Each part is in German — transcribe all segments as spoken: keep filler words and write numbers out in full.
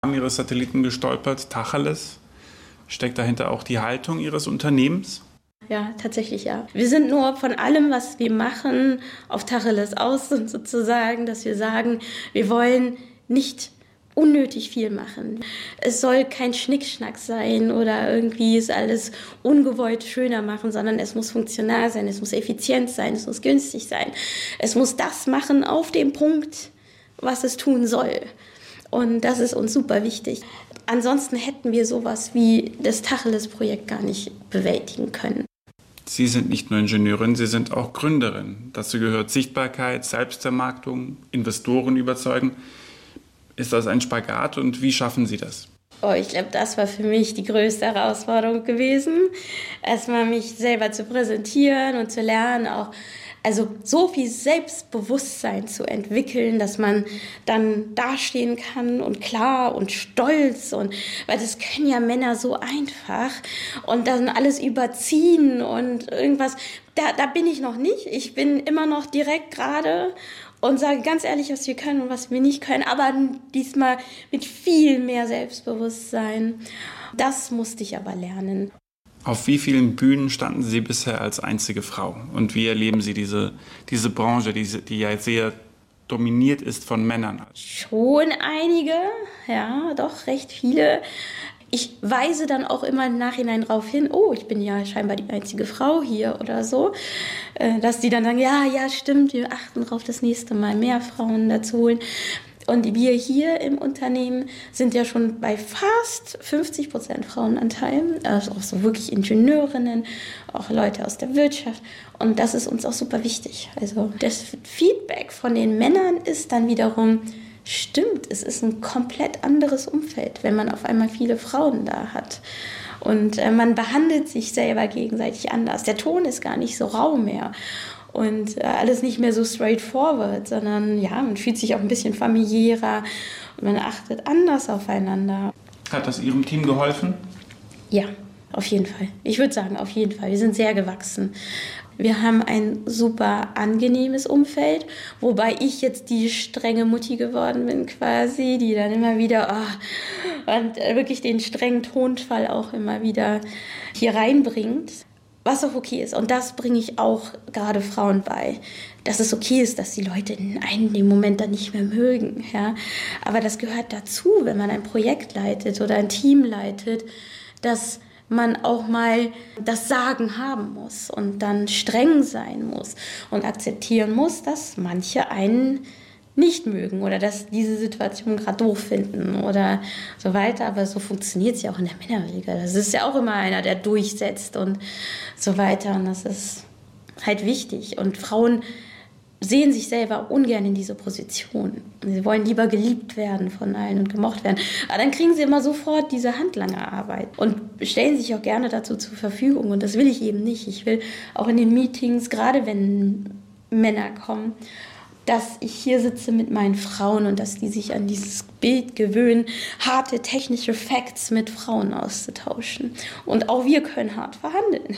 Ihres Satelliten gestolpert, Tacheles. Steckt dahinter auch die Haltung Ihres Unternehmens? Ja, tatsächlich ja. Wir sind nur von allem, was wir machen, auf Tacheles aus, sozusagen, dass wir sagen, wir wollen nicht unnötig viel machen. Es soll kein Schnickschnack sein oder irgendwie es alles ungewollt schöner machen, sondern es muss funktional sein, es muss effizient sein, es muss günstig sein. Es muss das machen auf dem Punkt, was es tun soll. Und das ist uns super wichtig. Ansonsten hätten wir sowas wie das Tacheles-Projekt gar nicht bewältigen können. Sie sind nicht nur Ingenieurin, Sie sind auch Gründerin. Dazu gehört Sichtbarkeit, Selbstvermarktung, Investoren überzeugen. Ist das ein Spagat und wie schaffen Sie das? Oh, ich glaube, das war für mich die größte Herausforderung gewesen, erstmal mich selber zu präsentieren und zu lernen, auch also so viel Selbstbewusstsein zu entwickeln, dass man dann dastehen kann und klar und stolz und weil das können ja Männer so einfach und dann alles überziehen und irgendwas. Da, da bin ich noch nicht. Ich bin immer noch direkt gerade und sage ganz ehrlich, was wir können und was wir nicht können, aber diesmal mit viel mehr Selbstbewusstsein. Das musste ich aber lernen. Auf wie vielen Bühnen standen Sie bisher als einzige Frau? Und wie erleben Sie diese, diese Branche, diese, die ja sehr dominiert ist von Männern? Schon einige, ja, doch recht viele. Ich weise dann auch immer im Nachhinein darauf hin, oh, ich bin ja scheinbar die einzige Frau hier oder so, dass die dann sagen, ja, ja, stimmt, wir achten darauf, das nächste Mal mehr Frauen dazu holen. Und wir hier im Unternehmen sind ja schon bei fast fünfzig Prozent Frauenanteil, also auch so wirklich Ingenieurinnen, auch Leute aus der Wirtschaft. Und das ist uns auch super wichtig. Also das Feedback von den Männern ist dann wiederum, stimmt, es ist ein komplett anderes Umfeld, wenn man auf einmal viele Frauen da hat. Und äh, man behandelt sich selber gegenseitig anders. Der Ton ist gar nicht so rau mehr. Und äh, alles nicht mehr so straightforward, sondern ja, man fühlt sich auch ein bisschen familiärer und man achtet anders aufeinander. Hat das Ihrem Team geholfen? Ja, auf jeden Fall. Ich würde sagen, auf jeden Fall. Wir sind sehr gewachsen. Wir haben ein super angenehmes Umfeld, wobei ich jetzt die strenge Mutti geworden bin quasi, die dann immer wieder oh, und wirklich den strengen Tonfall auch immer wieder hier reinbringt. Was auch okay ist. Und das bringe ich auch gerade Frauen bei. Dass es okay ist, dass die Leute einen in dem Moment dann nicht mehr mögen. Ja? Aber das gehört dazu, wenn man ein Projekt leitet oder ein Team leitet, dass man auch mal das Sagen haben muss und dann streng sein muss und akzeptieren muss, dass manche einen nicht mögen oder dass diese Situation gerade doof finden oder so weiter. Aber so funktioniert es ja auch in der Männerregel. Das ist ja auch immer einer, der durchsetzt und so weiter. Und das ist halt wichtig. Und Frauen sehen sich selber ungern in diese Position. Sie wollen lieber geliebt werden von allen und gemocht werden. Aber dann kriegen sie immer sofort diese handlange Arbeit und stellen sich auch gerne dazu zur Verfügung. Und das will ich eben nicht. Ich will auch in den Meetings, gerade wenn Männer kommen, dass ich hier sitze mit meinen Frauen und dass die sich an dieses Bild gewöhnen, harte technische Facts mit Frauen auszutauschen. Und auch wir können hart verhandeln.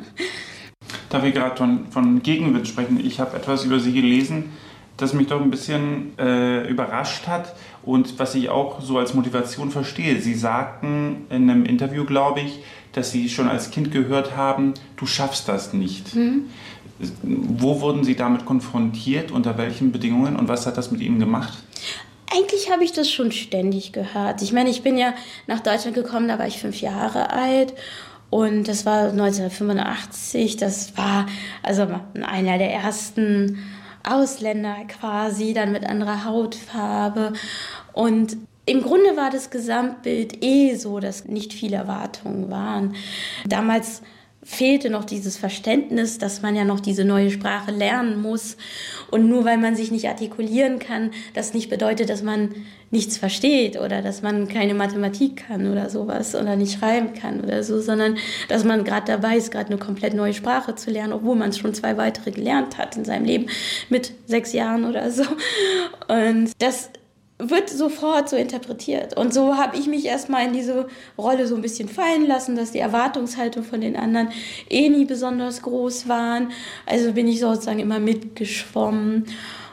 Da wir gerade von, von Gegenwind sprechen, ich habe etwas über Sie gelesen, das mich doch ein bisschen äh, überrascht hat und was ich auch so als Motivation verstehe. Sie sagten in einem Interview, glaube ich, dass Sie schon als Kind gehört haben, du schaffst das nicht. Mhm. Wo wurden Sie damit konfrontiert, unter welchen Bedingungen und was hat das mit Ihnen gemacht? Eigentlich habe ich das schon ständig gehört. Ich meine, ich bin ja nach Deutschland gekommen, da war ich fünf Jahre alt und das war neunzehnhundertfünfundachtzig. Das war also einer der ersten Ausländer quasi, dann mit anderer Hautfarbe und im Grunde war das Gesamtbild eh so, dass nicht viele Erwartungen waren. Damals fehlte noch dieses Verständnis, dass man ja noch diese neue Sprache lernen muss. Und nur weil man sich nicht artikulieren kann, das nicht bedeutet, dass man nichts versteht oder dass man keine Mathematik kann oder sowas oder nicht schreiben kann oder so, sondern dass man gerade dabei ist, gerade eine komplett neue Sprache zu lernen, obwohl man schon zwei weitere gelernt hat in seinem Leben mit sechs Jahren oder so. Und das wird sofort so interpretiert. Und so habe ich mich erstmal in diese Rolle so ein bisschen fallen lassen, dass die Erwartungshaltung von den anderen eh nie besonders groß waren. Also bin ich sozusagen immer mitgeschwommen.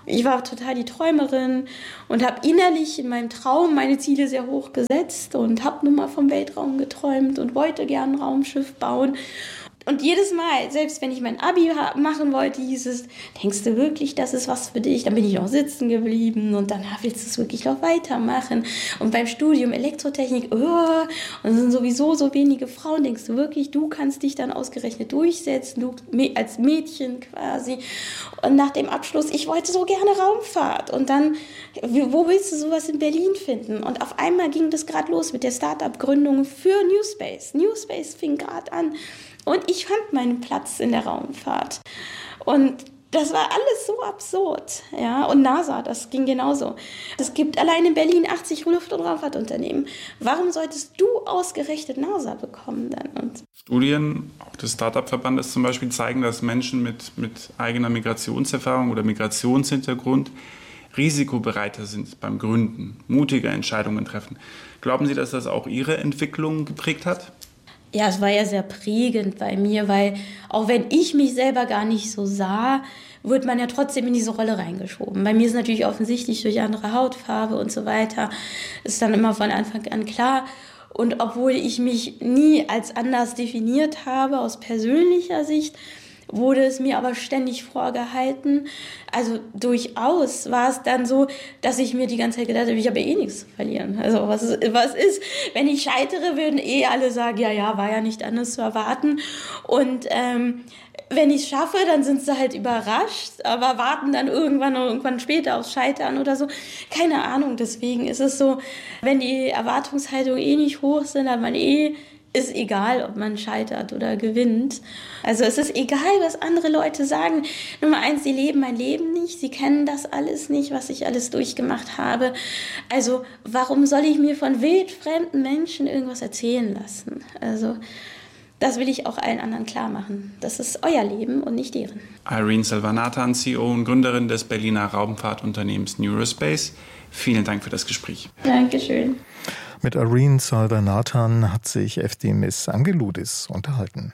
Ich war total die Träumerin und habe innerlich in meinem Traum meine Ziele sehr hoch gesetzt und habe nun mal vom Weltraum geträumt und wollte gern ein Raumschiff bauen. Und jedes Mal, selbst wenn ich mein Abi machen wollte, hieß es, denkst du wirklich, das ist was für dich? Dann bin ich noch sitzen geblieben und dann willst du es wirklich noch weitermachen. Und beim Studium Elektrotechnik, oh, und es sind sowieso so wenige Frauen, denkst du wirklich, du kannst dich dann ausgerechnet durchsetzen, du als Mädchen quasi. Und nach dem Abschluss, ich wollte so gerne Raumfahrt. Und dann, wo willst du sowas in Berlin finden? Und auf einmal ging das gerade los mit der Start-up-Gründung für New Space. New Space fing gerade an. Und ich fand meinen Platz in der Raumfahrt. Und das war alles so absurd. Ja? Und NASA, das ging genauso. Es gibt allein in Berlin achtzig Luft- und Raumfahrtunternehmen. Warum solltest du ausgerechnet NASA bekommen dann? Und Studien, auch des Start-up-Verbandes zum Beispiel, zeigen, dass Menschen mit, mit eigener Migrationserfahrung oder Migrationshintergrund risikobereiter sind beim Gründen, mutige Entscheidungen treffen. Glauben Sie, dass das auch Ihre Entwicklung geprägt hat? Ja, es war ja sehr prägend bei mir, weil auch wenn ich mich selber gar nicht so sah, wird man ja trotzdem in diese Rolle reingeschoben. Bei mir ist natürlich offensichtlich durch andere Hautfarbe und so weiter, ist dann immer von Anfang an klar. Und obwohl ich mich nie als anders definiert habe, aus persönlicher Sicht, wurde es mir aber ständig vorgehalten. Also durchaus war es dann so, dass ich mir die ganze Zeit gedacht habe, ich habe eh nichts zu verlieren. Also was ist, was ist, wenn ich scheitere, würden eh alle sagen, ja, ja, war ja nicht anders zu erwarten. Und ähm, wenn ich es schaffe, dann sind sie halt überrascht, aber warten dann irgendwann irgendwann später aufs Scheitern oder so. Keine Ahnung, deswegen ist es so, wenn die Erwartungshaltungen eh nicht hoch sind, dann man eh ist egal, ob man scheitert oder gewinnt. Also es ist egal, was andere Leute sagen. Nummer eins, sie leben mein Leben nicht. Sie kennen das alles nicht, was ich alles durchgemacht habe. Also warum soll ich mir von wildfremden Menschen irgendwas erzählen lassen? Also das will ich auch allen anderen klar machen. Das ist euer Leben und nicht deren. Irene Selvanathan, C E O und Gründerin des Berliner Raumfahrtunternehmens Neurospace. Vielen Dank für das Gespräch. Dankeschön. Mit Irene Selvanathan hat sich Eftimis Angeloudis unterhalten.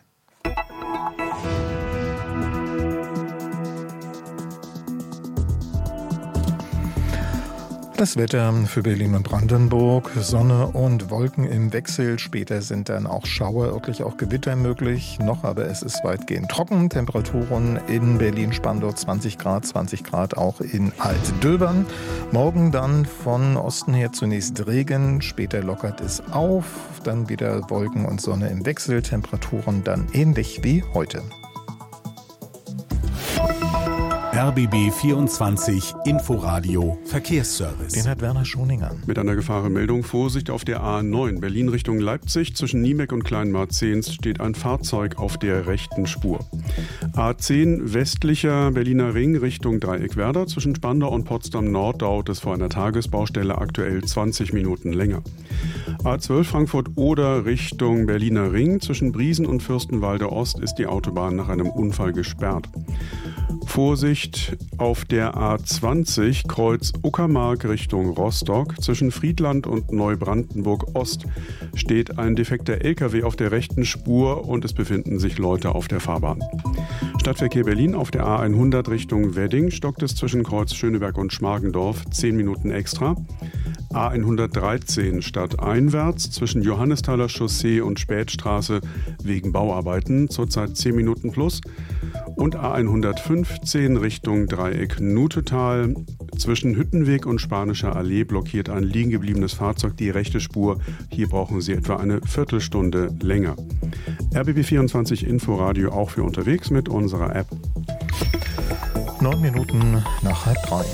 Das Wetter für Berlin und Brandenburg, Sonne und Wolken im Wechsel. Später sind dann auch Schauer, örtlich auch Gewitter möglich. Noch aber es ist weitgehend trocken. Temperaturen in Berlin-Spandau zwanzig Grad, zwanzig Grad auch in Altdöbern. Morgen dann von Osten her zunächst Regen, später lockert es auf. Dann wieder Wolken und Sonne im Wechsel. Temperaturen dann ähnlich wie heute. R B B vierundzwanzig Inforadio Verkehrsservice. Den hat Werner Schoninger. Mit einer Gefahrenmeldung Vorsicht auf der A neun Berlin Richtung Leipzig. Zwischen Niemeck und Kleinmarzehns steht ein Fahrzeug auf der rechten Spur. A zehn westlicher Berliner Ring Richtung Dreieckwerder. Zwischen Spandau und Potsdam Nord dauert es vor einer Tagesbaustelle aktuell zwanzig Minuten länger. A zwölf Frankfurt-Oder Richtung Berliner Ring. Zwischen Briesen und Fürstenwalde Ost ist die Autobahn nach einem Unfall gesperrt. Vorsicht auf der A zwanzig Kreuz Uckermark Richtung Rostock. Zwischen Friedland und Neubrandenburg Ost steht ein defekter L K W auf der rechten Spur und es befinden sich Leute auf der Fahrbahn. Stadtverkehr Berlin auf der A hundert Richtung Wedding stockt es zwischen Kreuz Schöneberg und Schmargendorf zehn Minuten extra. A hundertdreizehn stadteinwärts zwischen Johannesthaler Chaussee und Spätstraße wegen Bauarbeiten zurzeit zehn Minuten plus. Und A hundertfünfzehn Richtung Dreieck Nutetal. Zwischen Hüttenweg und Spanischer Allee blockiert ein liegen gebliebenes Fahrzeug die rechte Spur. Hier brauchen Sie etwa eine Viertelstunde länger. R B B vierundzwanzig Inforadio auch für unterwegs mit unserer App. Neun Minuten nach halb drei.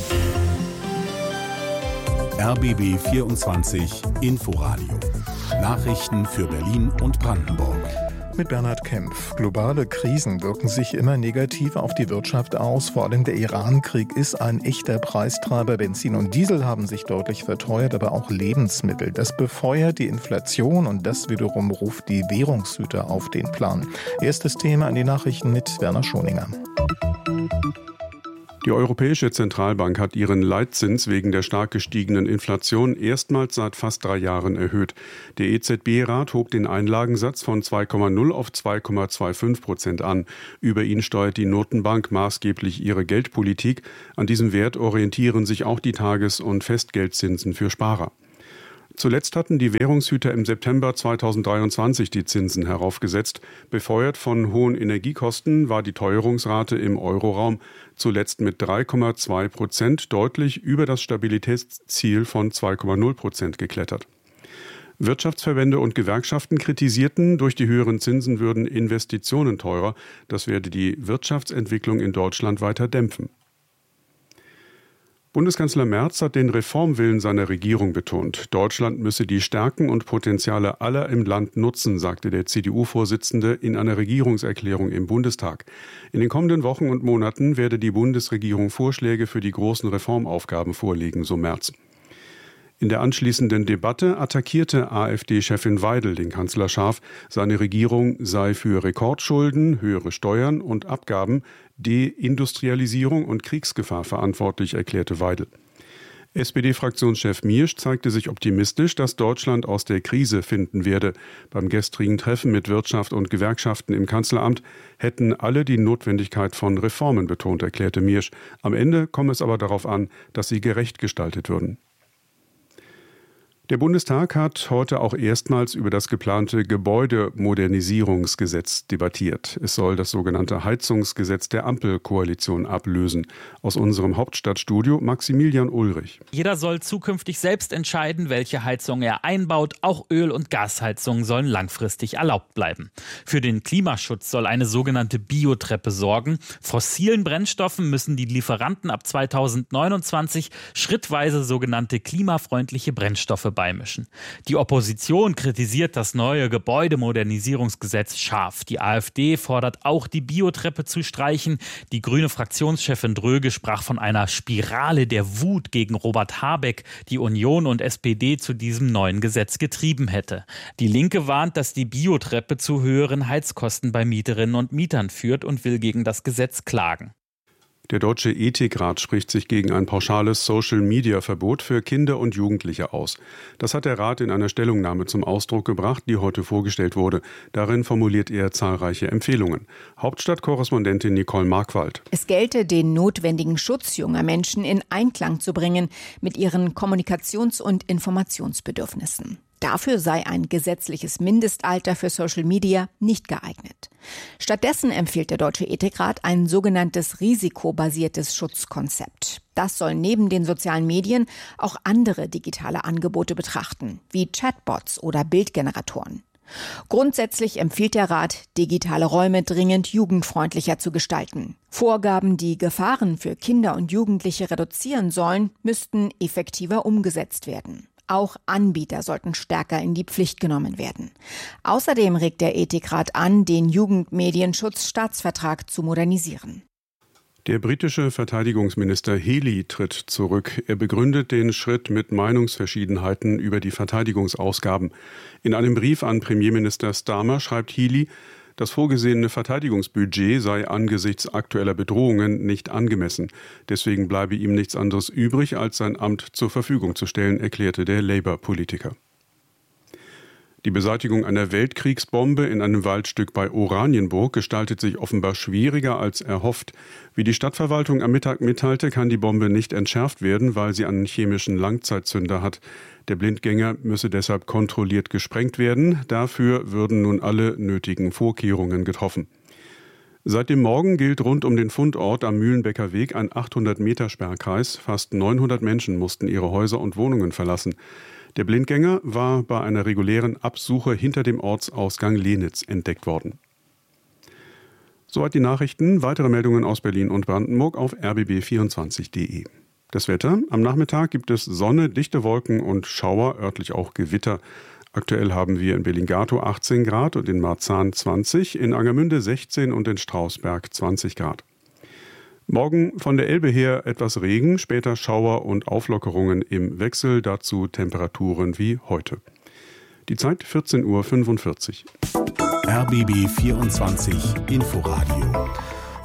R B B vierundzwanzig Inforadio. Nachrichten für Berlin und Brandenburg. Mit Bernhard Kempf. Globale Krisen wirken sich immer negativ auf die Wirtschaft aus. Vor allem der Iran-Krieg ist ein echter Preistreiber. Benzin und Diesel haben sich deutlich verteuert, aber auch Lebensmittel. Das befeuert die Inflation und das wiederum ruft die Währungshüter auf den Plan. Erstes Thema an die Nachrichten mit Werner Schoninger. Die Europäische Zentralbank hat ihren Leitzins wegen der stark gestiegenen Inflation erstmals seit fast drei Jahren erhöht. Der E Z B-Rat hob den Einlagensatz von zwei Komma null auf zwei Komma fünfundzwanzig Prozent an. Über ihn steuert die Notenbank maßgeblich ihre Geldpolitik. An diesem Wert orientieren sich auch die Tages- und Festgeldzinsen für Sparer. Zuletzt hatten die Währungshüter im September zweitausenddreiundzwanzig die Zinsen heraufgesetzt. Befeuert von hohen Energiekosten war die Teuerungsrate im Euroraum zuletzt mit drei Komma zwei Prozent deutlich über das Stabilitätsziel von zwei Komma null Prozent geklettert. Wirtschaftsverbände und Gewerkschaften kritisierten, durch die höheren Zinsen würden Investitionen teurer. Das werde die Wirtschaftsentwicklung in Deutschland weiter dämpfen. Bundeskanzler Merz hat den Reformwillen seiner Regierung betont. Deutschland müsse die Stärken und Potenziale aller im Land nutzen, sagte der C D U-Vorsitzende in einer Regierungserklärung im Bundestag. In den kommenden Wochen und Monaten werde die Bundesregierung Vorschläge für die großen Reformaufgaben vorlegen, so Merz. In der anschließenden Debatte attackierte A f D-Chefin Weidel den Kanzler scharf. Seine Regierung sei für Rekordschulden, höhere Steuern und Abgaben, Deindustrialisierung und Kriegsgefahr verantwortlich, erklärte Weidel. S P D-Fraktionschef Miersch zeigte sich optimistisch, dass Deutschland aus der Krise finden werde. Beim gestrigen Treffen mit Wirtschaft und Gewerkschaften im Kanzleramt hätten alle die Notwendigkeit von Reformen betont, erklärte Miersch. Am Ende komme es aber darauf an, dass sie gerecht gestaltet würden. Der Bundestag hat heute auch erstmals über das geplante Gebäudemodernisierungsgesetz debattiert. Es soll das sogenannte Heizungsgesetz der Ampelkoalition ablösen. Aus unserem Hauptstadtstudio Maximilian Ulrich. Jeder soll zukünftig selbst entscheiden, welche Heizung er einbaut. Auch Öl- und Gasheizungen sollen langfristig erlaubt bleiben. Für den Klimaschutz soll eine sogenannte Biotreppe sorgen. Fossilen Brennstoffen müssen die Lieferanten ab zweitausendneunundzwanzig schrittweise sogenannte klimafreundliche Brennstoffe beimischen. Die Opposition kritisiert das neue Gebäudemodernisierungsgesetz scharf. Die AfD fordert auch, die Biotreppe zu streichen. Die grüne Fraktionschefin Dröge sprach von einer Spirale der Wut gegen Robert Habeck, die Union und S P D zu diesem neuen Gesetz getrieben hätte. Die Linke warnt, dass die Biotreppe zu höheren Heizkosten bei Mieterinnen und Mietern führt und will gegen das Gesetz klagen. Der Deutsche Ethikrat spricht sich gegen ein pauschales Social-Media-Verbot für Kinder und Jugendliche aus. Das hat der Rat in einer Stellungnahme zum Ausdruck gebracht, die heute vorgestellt wurde. Darin formuliert er zahlreiche Empfehlungen. Hauptstadtkorrespondentin Nicole Markwald. Es gelte, den notwendigen Schutz junger Menschen in Einklang zu bringen mit ihren Kommunikations- und Informationsbedürfnissen. Dafür sei ein gesetzliches Mindestalter für Social Media nicht geeignet. Stattdessen empfiehlt der Deutsche Ethikrat ein sogenanntes risikobasiertes Schutzkonzept. Das soll neben den sozialen Medien auch andere digitale Angebote betrachten, wie Chatbots oder Bildgeneratoren. Grundsätzlich empfiehlt der Rat, digitale Räume dringend jugendfreundlicher zu gestalten. Vorgaben, die Gefahren für Kinder und Jugendliche reduzieren sollen, müssten effektiver umgesetzt werden. Auch Anbieter sollten stärker in die Pflicht genommen werden. Außerdem regt der Ethikrat an, den Jugendmedienschutzstaatsvertrag zu modernisieren. Der britische Verteidigungsminister Healey tritt zurück. Er begründet den Schritt mit Meinungsverschiedenheiten über die Verteidigungsausgaben. In einem Brief an Premierminister Starmer schreibt Healey, das vorgesehene Verteidigungsbudget sei angesichts aktueller Bedrohungen nicht angemessen. Deswegen bleibe ihm nichts anderes übrig, als sein Amt zur Verfügung zu stellen, erklärte der Labour-Politiker. Die Beseitigung einer Weltkriegsbombe in einem Waldstück bei Oranienburg gestaltet sich offenbar schwieriger als erhofft. Wie die Stadtverwaltung am Mittag mitteilte, kann die Bombe nicht entschärft werden, weil sie einen chemischen Langzeitzünder hat. Der Blindgänger müsse deshalb kontrolliert gesprengt werden. Dafür würden nun alle nötigen Vorkehrungen getroffen. Seit dem Morgen gilt rund um den Fundort am Mühlenbecker Weg ein achthundert Meter Sperrkreis. Fast neunhundert Menschen mussten ihre Häuser und Wohnungen verlassen. Der Blindgänger war bei einer regulären Absuche hinter dem Ortsausgang Lenitz entdeckt worden. Soweit die Nachrichten. Weitere Meldungen aus Berlin und Brandenburg auf r b b vierundzwanzig punkt de. Das Wetter. Am Nachmittag gibt es Sonne, dichte Wolken und Schauer, örtlich auch Gewitter. Aktuell haben wir in Berlin-Gatow achtzehn Grad und in Marzahn zwanzig, in Angermünde sechzehn und in Strausberg zwanzig Grad. Morgen von der Elbe her etwas Regen, später Schauer und Auflockerungen im Wechsel, dazu Temperaturen wie heute. Die Zeit vierzehn Uhr fünfundvierzig. R B B vierundzwanzig Inforadio.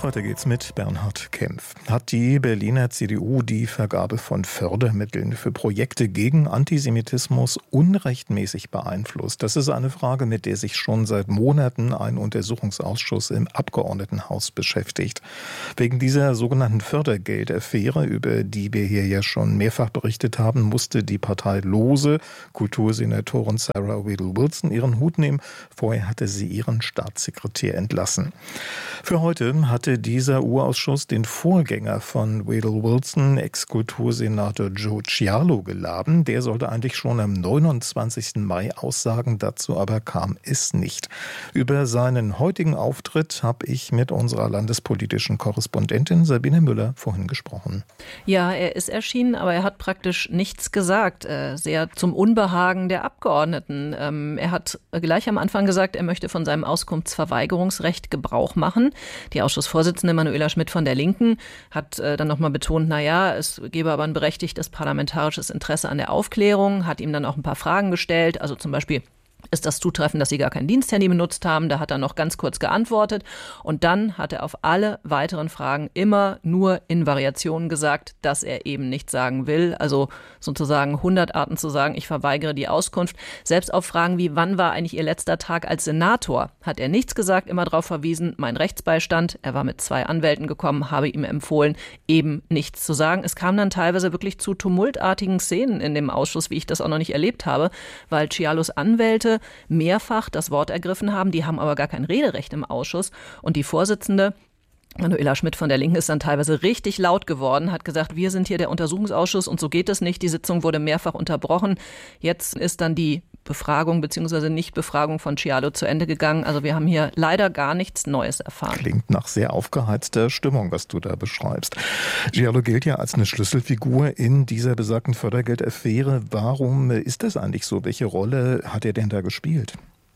Weiter geht's mit Bernhard Kempf. Hat die Berliner C D U die Vergabe von Fördermitteln für Projekte gegen Antisemitismus unrechtmäßig beeinflusst? Das ist eine Frage, mit der sich schon seit Monaten ein Untersuchungsausschuss im Abgeordnetenhaus beschäftigt. Wegen dieser sogenannten Fördergeldaffäre, über die wir hier ja schon mehrfach berichtet haben, musste die Partei lose Kultursenatorin Sarah Wedel-Wilson ihren Hut nehmen. Vorher hatte sie ihren Staatssekretär entlassen. Für heute hatte dieser Urausschuss den Vorgänger von Wedel-Wilson, Ex-Kultursenator Joe Cialo, geladen. Der sollte eigentlich schon am neunundzwanzigsten Mai aussagen, dazu aber kam es nicht. Über seinen heutigen Auftritt habe ich mit unserer landespolitischen Korrespondentin Sabine Müller vorhin gesprochen. Ja, er ist erschienen, aber er hat praktisch nichts gesagt, äh, sehr zum Unbehagen der Abgeordneten. Ähm, er hat gleich am Anfang gesagt, er möchte von seinem Auskunftsverweigerungsrecht Gebrauch machen. Die Ausschussvorsitzende Manuela Schmidt von der Linken hat äh, dann nochmal betont, naja, es gebe aber ein berechtigtes parlamentarisches Interesse an der Aufklärung, hat ihm dann auch ein paar Fragen gestellt, also zum Beispiel: Ist das zutreffend, dass Sie gar kein Diensthandy benutzt haben? Da hat er noch ganz kurz geantwortet. Und dann hat er auf alle weiteren Fragen immer nur in Variationen gesagt, dass er eben nichts sagen will. Also sozusagen hundert Arten zu sagen, ich verweigere die Auskunft. Selbst auf Fragen wie, wann war eigentlich Ihr letzter Tag als Senator, hat er nichts gesagt, immer darauf verwiesen, mein Rechtsbeistand. Er war mit zwei Anwälten gekommen, habe ihm empfohlen, eben nichts zu sagen. Es kam dann teilweise wirklich zu tumultartigen Szenen in dem Ausschuss, wie ich das auch noch nicht erlebt habe, weil Cialos Anwälte mehrfach das Wort ergriffen haben. Die haben aber gar kein Rederecht im Ausschuss. Und die Vorsitzende Manuela Schmidt von der Linken ist dann teilweise richtig laut geworden, hat gesagt, wir sind hier der Untersuchungsausschuss und so geht es nicht. Die Sitzung wurde mehrfach unterbrochen. Jetzt ist dann die Befragung bzw. Nichtbefragung von Cialo zu Ende gegangen. Also wir haben hier leider gar nichts Neues erfahren. Klingt nach sehr aufgeheizter Stimmung, was du da beschreibst. Cialo gilt ja als eine Schlüsselfigur in dieser besagten Fördergeldaffäre. Warum ist das eigentlich so? Welche Rolle hat er denn da gespielt?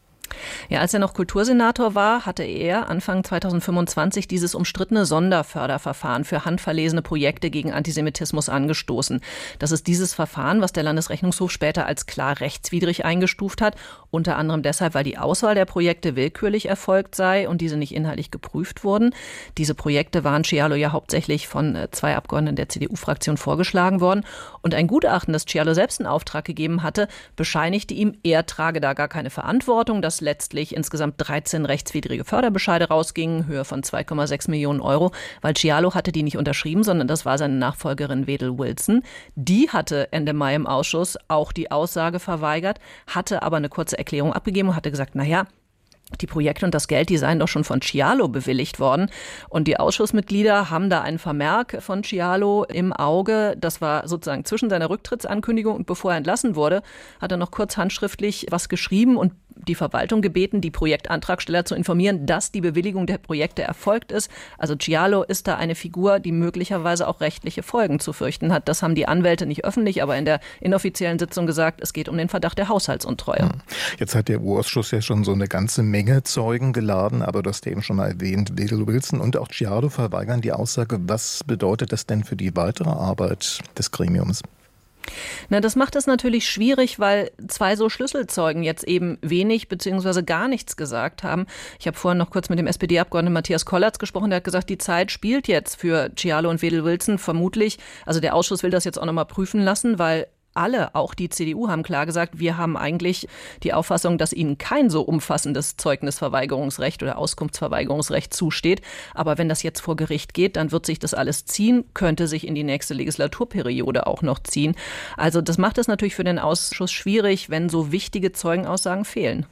Ja, als er noch Kultursenator war, hatte er Anfang zweitausendfünfundzwanzig dieses umstrittene Sonderförderverfahren für handverlesene Projekte gegen Antisemitismus angestoßen. Das ist dieses Verfahren, was der Landesrechnungshof später als klar rechtswidrig eingestuft hat, unter anderem deshalb, weil die Auswahl der Projekte willkürlich erfolgt sei und diese nicht inhaltlich geprüft wurden. Diese Projekte waren Cialo ja hauptsächlich von zwei Abgeordneten der C D U-Fraktion vorgeschlagen worden. Und ein Gutachten, das Cialo selbst in Auftrag gegeben hatte, bescheinigte ihm, er trage da gar keine Verantwortung, dass letztlich insgesamt dreizehn rechtswidrige Förderbescheide rausgingen, Höhe von zwei Komma sechs Millionen Euro, weil Cialo hatte die nicht unterschrieben, sondern das war seine Nachfolgerin Wedel-Wilson. Die hatte Ende Mai im Ausschuss auch die Aussage verweigert, hatte aber eine kurze Erklärung abgegeben und hatte gesagt, naja, die Projekte und das Geld, die seien doch schon von Cialo bewilligt worden. Und die Ausschussmitglieder haben da einen Vermerk von Cialo im Auge. Das war sozusagen zwischen seiner Rücktrittsankündigung und bevor er entlassen wurde, hat er noch kurz handschriftlich was geschrieben und die Verwaltung gebeten, die Projektantragsteller zu informieren, dass die Bewilligung der Projekte erfolgt ist. Also Cialo ist da eine Figur, die möglicherweise auch rechtliche Folgen zu fürchten hat. Das haben die Anwälte nicht öffentlich, aber in der inoffiziellen Sitzung gesagt, es geht um den Verdacht der Haushaltsuntreue. Jetzt hat der Urausschuss ja schon so eine ganze Menge Zeugen geladen, aber du hast eben schon mal erwähnt, Wedel-Wilson und auch Cialo verweigern die Aussage. Was bedeutet das denn für die weitere Arbeit des Gremiums? Na, das macht es natürlich schwierig, weil zwei so Schlüsselzeugen jetzt eben wenig bzw. gar nichts gesagt haben. Ich habe vorhin noch kurz mit dem S P D-Abgeordneten Matthias Kollatz gesprochen, der hat gesagt, die Zeit spielt jetzt für Cialo und Wedel-Wilson vermutlich. Also der Ausschuss will das jetzt auch nochmal prüfen lassen, weil alle, auch die C D U, haben klar gesagt, wir haben eigentlich die Auffassung, dass ihnen kein so umfassendes Zeugnisverweigerungsrecht oder Auskunftsverweigerungsrecht zusteht. Aber wenn das jetzt vor Gericht geht, dann wird sich das alles ziehen, könnte sich in die nächste Legislaturperiode auch noch ziehen. Also das macht es natürlich für den Ausschuss schwierig, wenn so wichtige Zeugenaussagen fehlen.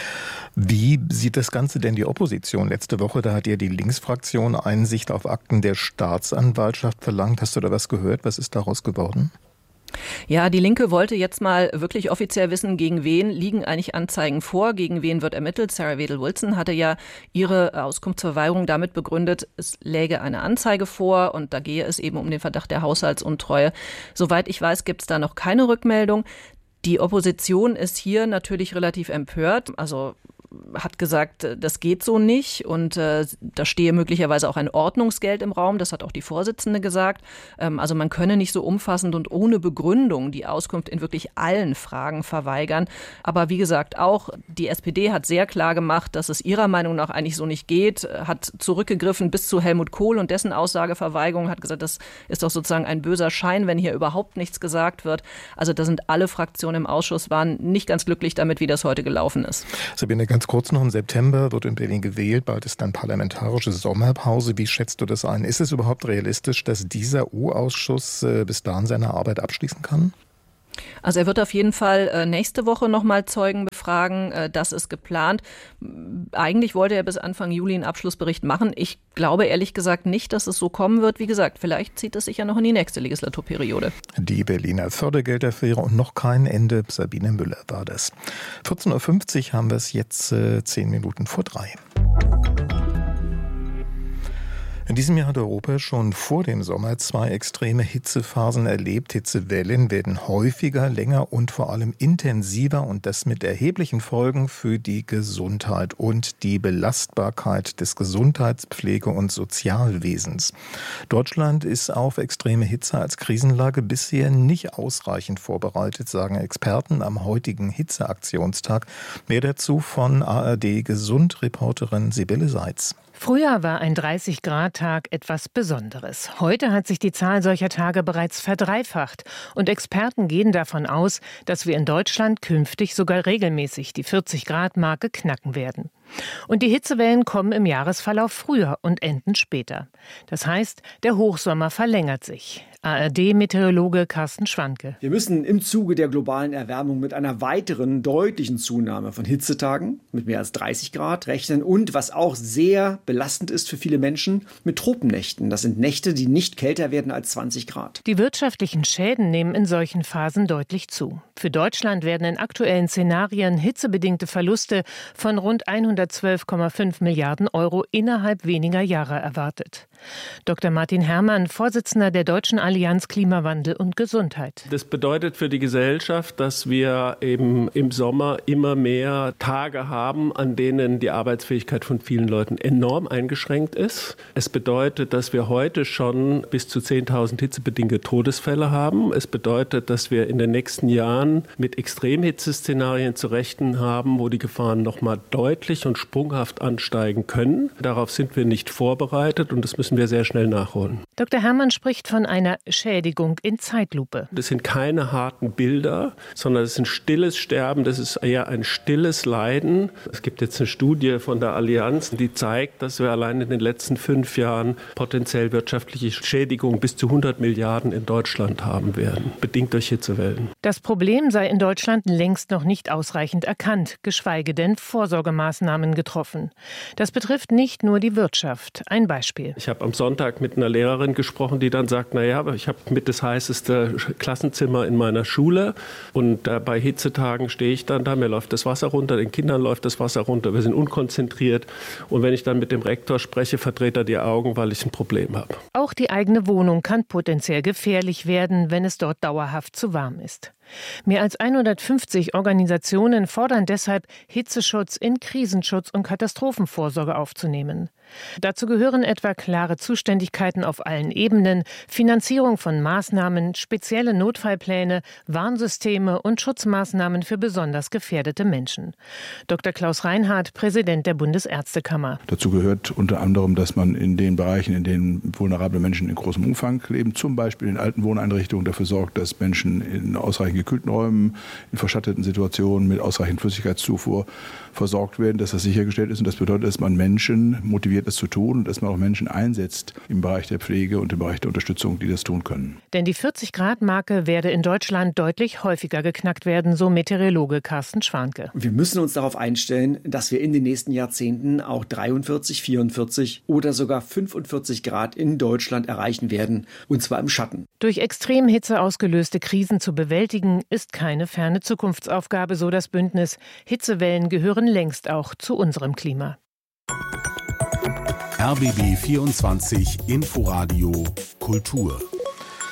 Wie sieht das Ganze denn die Opposition? Letzte Woche, da hat ja die Linksfraktion Einsicht auf Akten der Staatsanwaltschaft verlangt. Hast du da was gehört? Was ist daraus geworden? Ja, die Linke wollte jetzt mal wirklich offiziell wissen, gegen wen liegen eigentlich Anzeigen vor, gegen wen wird ermittelt. Sarah Wedel-Wilson hatte ja ihre Auskunftsverweigerung damit begründet, es läge eine Anzeige vor und da gehe es eben um den Verdacht der Haushaltsuntreue. Soweit ich weiß, gibt es da noch keine Rückmeldung. Die Opposition ist hier natürlich relativ empört. Also hat gesagt, das geht so nicht und äh, da stehe möglicherweise auch ein Ordnungsgeld im Raum. Das hat auch die Vorsitzende gesagt. Ähm, also man könne nicht so umfassend und ohne Begründung die Auskunft in wirklich allen Fragen verweigern. Aber wie gesagt, auch die S P D hat sehr klar gemacht, dass es ihrer Meinung nach eigentlich so nicht geht, hat zurückgegriffen bis zu Helmut Kohl und dessen Aussageverweigerung, hat gesagt, das ist doch sozusagen ein böser Schein, wenn hier überhaupt nichts gesagt wird. Also da sind alle Fraktionen im Ausschuss, waren nicht ganz glücklich damit, wie das heute gelaufen ist. Sabine, ganz kurz noch, im September wird in Berlin gewählt, bald ist dann parlamentarische Sommerpause. Wie schätzt du das ein? Ist es überhaupt realistisch, dass dieser U-Ausschuss äh, bis dahin seine Arbeit abschließen kann? Also er wird auf jeden Fall äh, nächste Woche nochmal Zeugen befragen. Äh, das ist geplant. Eigentlich wollte er bis Anfang Juli einen Abschlussbericht machen. Ich glaube ehrlich gesagt nicht, dass es so kommen wird. Wie gesagt, vielleicht zieht es sich ja noch in die nächste Legislaturperiode. Die Berliner Fördergeldaffäre und noch kein Ende. Sabine Müller war das. vierzehn Uhr fünfzig haben wir es jetzt, äh, zehn Minuten vor drei. In diesem Jahr hat Europa schon vor dem Sommer zwei extreme Hitzephasen erlebt. Hitzewellen werden häufiger, länger und vor allem intensiver und das mit erheblichen Folgen für die Gesundheit und die Belastbarkeit des Gesundheitspflege- und Sozialwesens. Deutschland ist auf extreme Hitze als Krisenlage bisher nicht ausreichend vorbereitet, sagen Experten am heutigen Hitzeaktionstag. Mehr dazu von A R D-Gesund-Reporterin Sibylle Seitz. Früher war ein dreißig-Grad-Tag etwas Besonderes. Heute hat sich die Zahl solcher Tage bereits verdreifacht. Und Experten gehen davon aus, dass wir in Deutschland künftig sogar regelmäßig die vierzig-Grad-Marke knacken werden. Und die Hitzewellen kommen im Jahresverlauf früher und enden später. Das heißt, der Hochsommer verlängert sich. A R D-Meteorologe Carsten Schwanke. Wir müssen im Zuge der globalen Erwärmung mit einer weiteren deutlichen Zunahme von Hitzetagen mit mehr als dreißig Grad rechnen und, was auch sehr belastend ist für viele Menschen, mit Tropennächten. Das sind Nächte, die nicht kälter werden als zwanzig Grad. Die wirtschaftlichen Schäden nehmen in solchen Phasen deutlich zu. Für Deutschland werden in aktuellen Szenarien hitzebedingte Verluste von rund hundertzwölf Komma fünf Milliarden Euro innerhalb weniger Jahre erwartet. Doktor Martin Herrmann, Vorsitzender der Deutschen Allianz Klimawandel und Gesundheit. Das bedeutet für die Gesellschaft, dass wir eben im Sommer immer mehr Tage haben, an denen die Arbeitsfähigkeit von vielen Leuten enorm eingeschränkt ist. Es bedeutet, dass wir heute schon bis zu zehntausend hitzebedingte Todesfälle haben. Es bedeutet, dass wir in den nächsten Jahren mit Extremhitzeszenarien zu rechnen haben, wo die Gefahren noch mal deutlich und sprunghaft ansteigen können. Darauf sind wir nicht vorbereitet und das müssen wir sehr schnell nachholen. Doktor Herrmann spricht von einer Schädigung in Zeitlupe. Das sind keine harten Bilder, sondern es ist ein stilles Sterben, das ist eher ein stilles Leiden. Es gibt jetzt eine Studie von der Allianz, die zeigt, dass wir allein in den letzten fünf Jahren potenziell wirtschaftliche Schädigungen bis zu hundert Milliarden in Deutschland haben werden, bedingt durch Hitzewellen. Das Problem sei in Deutschland längst noch nicht ausreichend erkannt, geschweige denn Vorsorgemaßnahmen getroffen. Das betrifft nicht nur die Wirtschaft. Ein Beispiel. Ich habe am Sonntag mit einer Lehrerin gesprochen, die dann sagt, naja, aber ich habe mit das heißeste Klassenzimmer in meiner Schule und äh, bei Hitzetagen stehe ich dann da, mir läuft das Wasser runter, den Kindern läuft das Wasser runter, wir sind unkonzentriert und wenn ich dann mit dem Rektor spreche, verdreht er die Augen, weil ich ein Problem habe. Auch die eigene Wohnung kann potenziell gefährlich werden, wenn es dort dauerhaft zu warm ist. Mehr als hundertfünfzig Organisationen fordern deshalb, Hitzeschutz in Krisenschutz und Katastrophenvorsorge aufzunehmen. Dazu gehören etwa klare Zuständigkeiten auf allen Ebenen, Finanzierung von Maßnahmen, spezielle Notfallpläne, Warnsysteme und Schutzmaßnahmen für besonders gefährdete Menschen. Doktor Klaus Reinhardt, Präsident der Bundesärztekammer. Dazu gehört unter anderem, dass man in den Bereichen, in denen vulnerable Menschen in großem Umfang leben, zum Beispiel in alten Wohneinrichtungen, dafür sorgt, dass Menschen in ausreichend gekühlten Räumen, in verschatteten Situationen mit ausreichend Flüssigkeitszufuhr versorgt werden, dass das sichergestellt ist. Und das bedeutet, dass man Menschen motiviert, das zu tun und dass man auch Menschen einsetzt im Bereich der Pflege und im Bereich der Unterstützung, die das tun können. Denn die vierzig-Grad-Marke werde in Deutschland deutlich häufiger geknackt werden, so Meteorologe Carsten Schwanke. Wir müssen uns darauf einstellen, dass wir in den nächsten Jahrzehnten auch dreiundvierzig, vierundvierzig oder sogar fünfundvierzig Grad in Deutschland erreichen werden, und zwar im Schatten. Durch Extremhitze ausgelöste Krisen zu bewältigen, ist keine ferne Zukunftsaufgabe, so das Bündnis. Hitzewellen gehören längst auch zu unserem Klima. R B B vierundzwanzig Inforadio Kultur.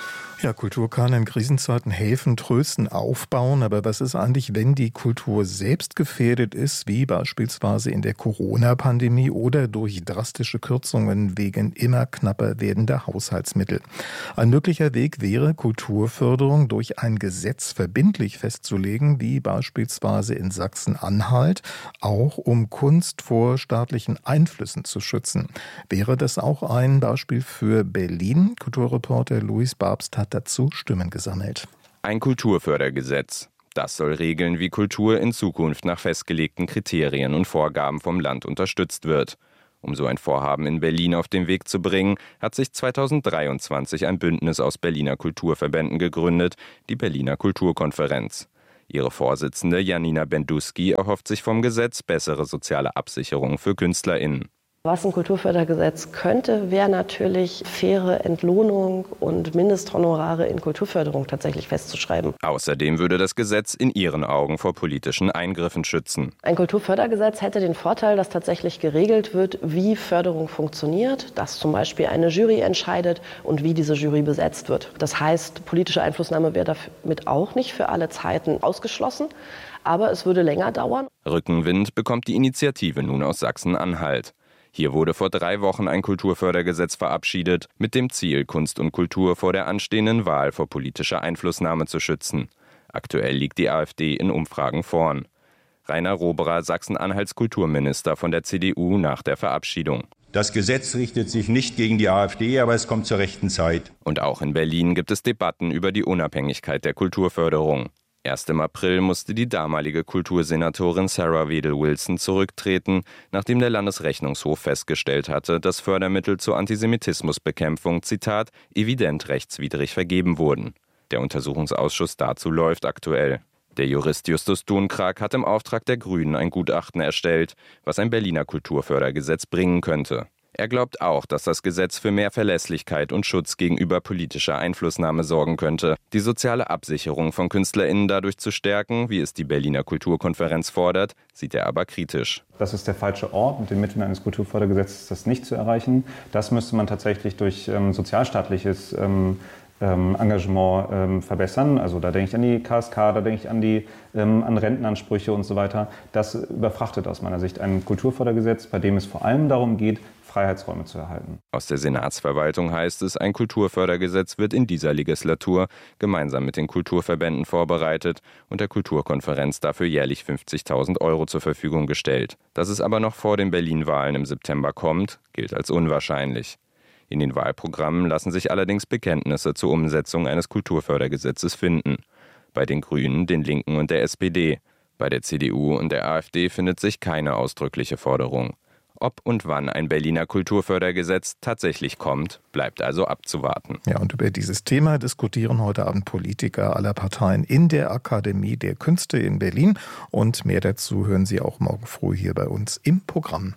Ja, Kultur kann in Krisenzeiten helfen, trösten, aufbauen. Aber was ist eigentlich, wenn die Kultur selbst gefährdet ist, wie beispielsweise in der Corona-Pandemie oder durch drastische Kürzungen wegen immer knapper werdender Haushaltsmittel? Ein möglicher Weg wäre, Kulturförderung durch ein Gesetz verbindlich festzulegen, wie beispielsweise in Sachsen-Anhalt, auch um Kunst vor staatlichen Einflüssen zu schützen. Wäre das auch ein Beispiel für Berlin? Kulturreporter Luis Babst hat dazu Stimmen gesammelt. Ein Kulturfördergesetz. Das soll regeln, wie Kultur in Zukunft nach festgelegten Kriterien und Vorgaben vom Land unterstützt wird. Um so ein Vorhaben in Berlin auf den Weg zu bringen, hat sich zweitausenddreiundzwanzig ein Bündnis aus Berliner Kulturverbänden gegründet, die Berliner Kulturkonferenz. Ihre Vorsitzende Janina Benduski erhofft sich vom Gesetz bessere soziale Absicherung für KünstlerInnen. Was ein Kulturfördergesetz könnte, wäre natürlich faire Entlohnung und Mindesthonorare in Kulturförderung tatsächlich festzuschreiben. Außerdem würde das Gesetz in ihren Augen vor politischen Eingriffen schützen. Ein Kulturfördergesetz hätte den Vorteil, dass tatsächlich geregelt wird, wie Förderung funktioniert, dass zum Beispiel eine Jury entscheidet und wie diese Jury besetzt wird. Das heißt, politische Einflussnahme wäre damit auch nicht für alle Zeiten ausgeschlossen, aber es würde länger dauern. Rückenwind bekommt die Initiative nun aus Sachsen-Anhalt. Hier wurde vor drei Wochen ein Kulturfördergesetz verabschiedet, mit dem Ziel, Kunst und Kultur vor der anstehenden Wahl vor politischer Einflussnahme zu schützen. Aktuell liegt die AfD in Umfragen vorn. Rainer Roberer, Sachsen-Anhalts Kulturminister von der C D U nach der Verabschiedung. Das Gesetz richtet sich nicht gegen die AfD, aber es kommt zur rechten Zeit. Und auch in Berlin gibt es Debatten über die Unabhängigkeit der Kulturförderung. Erst im April musste die damalige Kultursenatorin Sarah Wedel-Wilson zurücktreten, nachdem der Landesrechnungshof festgestellt hatte, dass Fördermittel zur Antisemitismusbekämpfung, Zitat, evident rechtswidrig vergeben wurden. Der Untersuchungsausschuss dazu läuft aktuell. Der Jurist Justus Dunkrag hat im Auftrag der Grünen ein Gutachten erstellt, was ein Berliner Kulturfördergesetz bringen könnte. Er glaubt auch, dass das Gesetz für mehr Verlässlichkeit und Schutz gegenüber politischer Einflussnahme sorgen könnte, die soziale Absicherung von KünstlerInnen dadurch zu stärken, wie es die Berliner Kulturkonferenz fordert, sieht er aber kritisch. Das ist der falsche Ort, mit den Mitteln eines Kulturfördergesetzes das nicht zu erreichen. Das müsste man tatsächlich durch ähm, sozialstaatliches ähm, Engagement ähm, verbessern. Also da denke ich an die K S K, da denke ich an die ähm, an Rentenansprüche und so weiter. Das überfrachtet aus meiner Sicht ein Kulturfördergesetz, bei dem es vor allem darum geht, Freiheitsräume zu erhalten. Aus der Senatsverwaltung heißt es, ein Kulturfördergesetz wird in dieser Legislatur gemeinsam mit den Kulturverbänden vorbereitet und der Kulturkonferenz dafür jährlich fünfzigtausend Euro zur Verfügung gestellt. Dass es aber noch vor den Berlin-Wahlen im September kommt, gilt als unwahrscheinlich. In den Wahlprogrammen lassen sich allerdings Bekenntnisse zur Umsetzung eines Kulturfördergesetzes finden. Bei den Grünen, den Linken und der S P D. Bei der C D U und der AfD findet sich keine ausdrückliche Forderung. Ob und wann ein Berliner Kulturfördergesetz tatsächlich kommt, bleibt also abzuwarten. Ja, und über dieses Thema diskutieren heute Abend Politiker aller Parteien in der Akademie der Künste in Berlin. Und mehr dazu hören Sie auch morgen früh hier bei uns im Programm.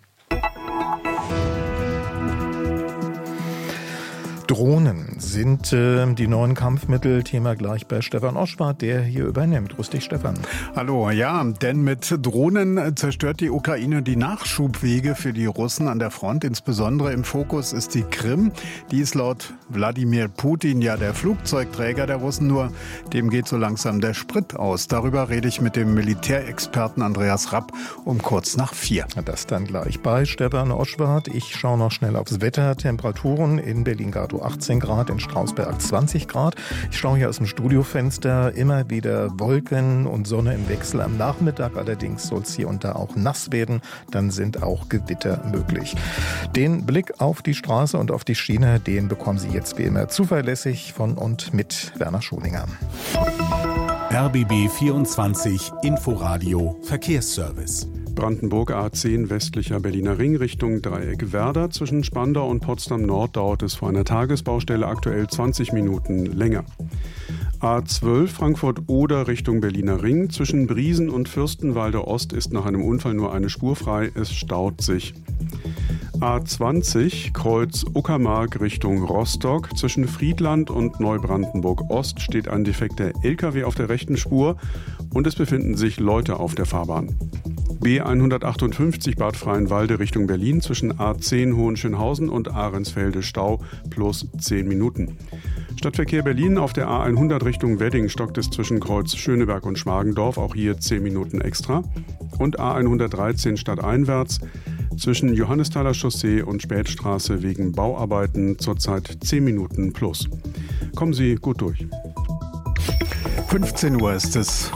Drohnen sind äh, die neuen Kampfmittel. Thema gleich bei Stefan Oschwart, der hier übernimmt. Grüß dich, Stefan. Hallo, ja, denn mit Drohnen zerstört die Ukraine die Nachschubwege für die Russen an der Front. Insbesondere im Fokus ist die Krim. Die ist laut Wladimir Putin ja der Flugzeugträger der Russen, nur dem geht so langsam der Sprit aus. Darüber rede ich mit dem Militärexperten Andreas Rapp um kurz nach vier. Das dann gleich bei Stefan Oschwart. Ich schaue noch schnell aufs Wetter. Temperaturen in Berlin-Gatow achtzehn Grad, in Strausberg zwanzig Grad. Ich schaue hier aus dem Studiofenster, immer wieder Wolken und Sonne im Wechsel. Am Nachmittag allerdings soll es hier und da auch nass werden. Dann sind auch Gewitter möglich. Den Blick auf die Straße und auf die Schiene, den bekommen Sie jetzt wie immer zuverlässig von und mit Werner Scholinger. R B B vierundzwanzig Inforadio Verkehrsservice. Brandenburg A zehn westlicher Berliner Ring Richtung Dreieck Werder. Zwischen Spandau und Potsdam Nord dauert es vor einer Tagesbaustelle aktuell zwanzig Minuten länger. A zwölf Frankfurt-Oder Richtung Berliner Ring. Zwischen Briesen und Fürstenwalde Ost ist nach einem Unfall nur eine Spur frei. Es staut sich. A zwanzig Kreuz Uckermark Richtung Rostock. Zwischen Friedland und Neubrandenburg Ost steht ein defekter L K W auf der rechten Spur und es befinden sich Leute auf der Fahrbahn. B hundertachtundfünfzig Bad Freienwalde Richtung Berlin zwischen A zehn Hohenschönhausen und Ahrensfelde Stau plus zehn Minuten. Stadtverkehr Berlin auf der A hundert Richtung Wedding stockt es zwischen Kreuz Schöneberg und Schmargendorf, auch hier zehn Minuten extra. Und A hundertdreizehn stadteinwärts zwischen Johannesthaler Chaussee und Spätstraße wegen Bauarbeiten zurzeit zehn Minuten plus. Kommen Sie gut durch. fünfzehn Uhr ist es.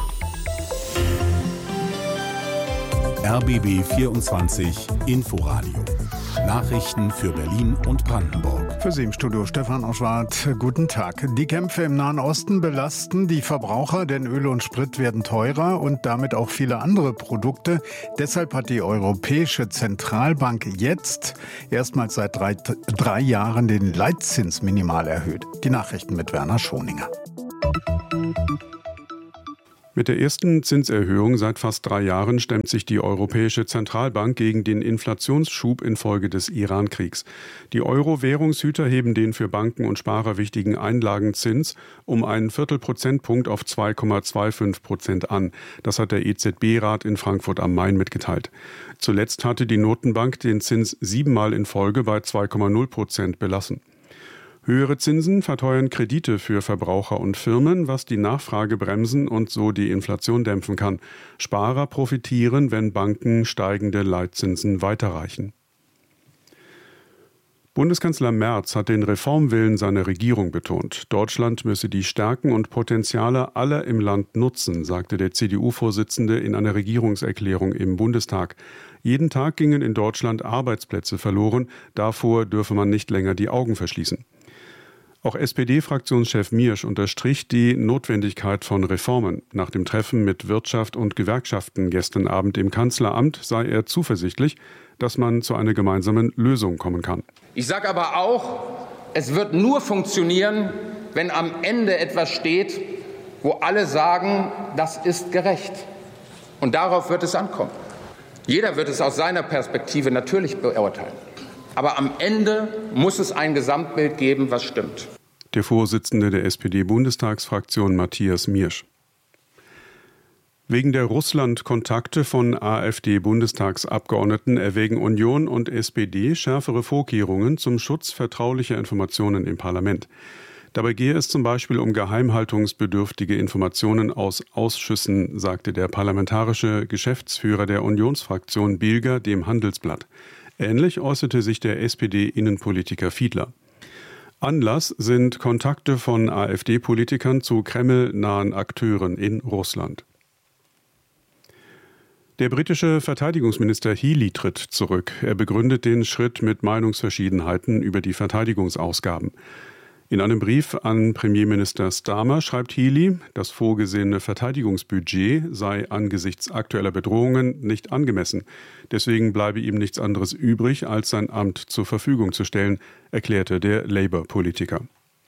R B B vierundzwanzig Inforadio. Nachrichten für Berlin und Brandenburg. Für Sie im Studio Stefan Oschwart. Guten Tag. Die Kämpfe im Nahen Osten belasten die Verbraucher, denn Öl und Sprit werden teurer und damit auch viele andere Produkte. Deshalb hat die Europäische Zentralbank jetzt erstmals seit drei, drei Jahren den Leitzins minimal erhöht. Die Nachrichten mit Werner Schoninger. Mit der ersten Zinserhöhung seit fast drei Jahren stemmt sich die Europäische Zentralbank gegen den Inflationsschub infolge des Iran-Kriegs. Die Euro-Währungshüter heben den für Banken und Sparer wichtigen Einlagenzins um einen Viertelprozentpunkt auf zwei Komma fünfundzwanzig Prozent an. Das hat der E Z B-Rat in Frankfurt am Main mitgeteilt. Zuletzt hatte die Notenbank den Zins siebenmal in Folge bei zwei Komma null Prozent belassen. Höhere Zinsen verteuern Kredite für Verbraucher und Firmen, was die Nachfrage bremsen und so die Inflation dämpfen kann. Sparer profitieren, wenn Banken steigende Leitzinsen weiterreichen. Bundeskanzler Merz hat den Reformwillen seiner Regierung betont. Deutschland müsse die Stärken und Potenziale aller im Land nutzen, sagte der C D U-Vorsitzende in einer Regierungserklärung im Bundestag. Jeden Tag gingen in Deutschland Arbeitsplätze verloren. Davor dürfe man nicht länger die Augen verschließen. Auch S P D-Fraktionschef Miersch unterstrich die Notwendigkeit von Reformen. Nach dem Treffen mit Wirtschaft und Gewerkschaften gestern Abend im Kanzleramt sei er zuversichtlich, dass man zu einer gemeinsamen Lösung kommen kann. Ich sage aber auch, es wird nur funktionieren, wenn am Ende etwas steht, wo alle sagen, das ist gerecht. Und darauf wird es ankommen. Jeder wird es aus seiner Perspektive natürlich beurteilen. Aber am Ende muss es ein Gesamtbild geben, was stimmt. Der Vorsitzende der S P D-Bundestagsfraktion Matthias Miersch. Wegen der Russland-Kontakte von AfD-Bundestagsabgeordneten erwägen Union und S P D schärfere Vorkehrungen zum Schutz vertraulicher Informationen im Parlament. Dabei gehe es zum Beispiel um geheimhaltungsbedürftige Informationen aus Ausschüssen, sagte der parlamentarische Geschäftsführer der Unionsfraktion Bilger dem Handelsblatt. Ähnlich äußerte sich der S P D-Innenpolitiker Fiedler. Anlass sind Kontakte von AfD-Politikern zu Kreml-nahen Akteuren in Russland. Der britische Verteidigungsminister Healey tritt zurück. Er begründet den Schritt mit Meinungsverschiedenheiten über die Verteidigungsausgaben. In einem Brief an Premierminister Starmer schreibt Healey, das vorgesehene Verteidigungsbudget sei angesichts aktueller Bedrohungen nicht angemessen. Deswegen bleibe ihm nichts anderes übrig, als sein Amt zur Verfügung zu stellen, erklärte der Labour-Politiker.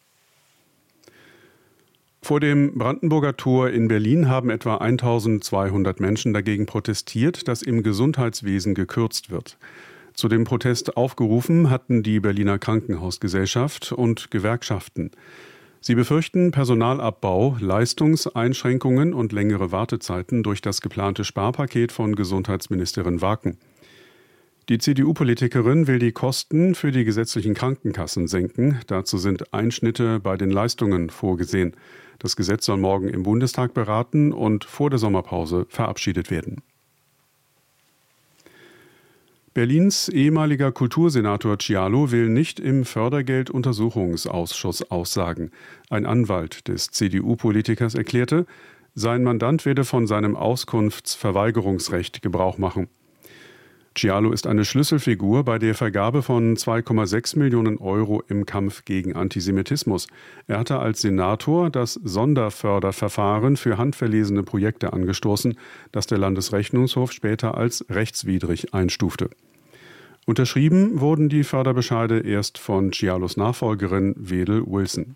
Vor dem Brandenburger Tor in Berlin haben etwa eintausendzweihundert Menschen dagegen protestiert, dass im Gesundheitswesen gekürzt wird. Zu dem Protest aufgerufen hatten die Berliner Krankenhausgesellschaft und Gewerkschaften. Sie befürchten Personalabbau, Leistungseinschränkungen und längere Wartezeiten durch das geplante Sparpaket von Gesundheitsministerin Waken. Die C D U-Politikerin will die Kosten für die gesetzlichen Krankenkassen senken. Dazu sind Einschnitte bei den Leistungen vorgesehen. Das Gesetz soll morgen im Bundestag beraten und vor der Sommerpause verabschiedet werden. Berlins ehemaliger Kultursenator Cialo will nicht im Fördergelduntersuchungsausschuss aussagen. Ein Anwalt des C D U-Politikers erklärte, sein Mandant werde von seinem Auskunftsverweigerungsrecht Gebrauch machen. Cialo ist eine Schlüsselfigur bei der Vergabe von zwei Komma sechs Millionen Euro im Kampf gegen Antisemitismus. Er hatte als Senator das Sonderförderverfahren für handverlesene Projekte angestoßen, das der Landesrechnungshof später als rechtswidrig einstufte. Unterschrieben wurden die Förderbescheide erst von Cialos Nachfolgerin Wedel Wilson.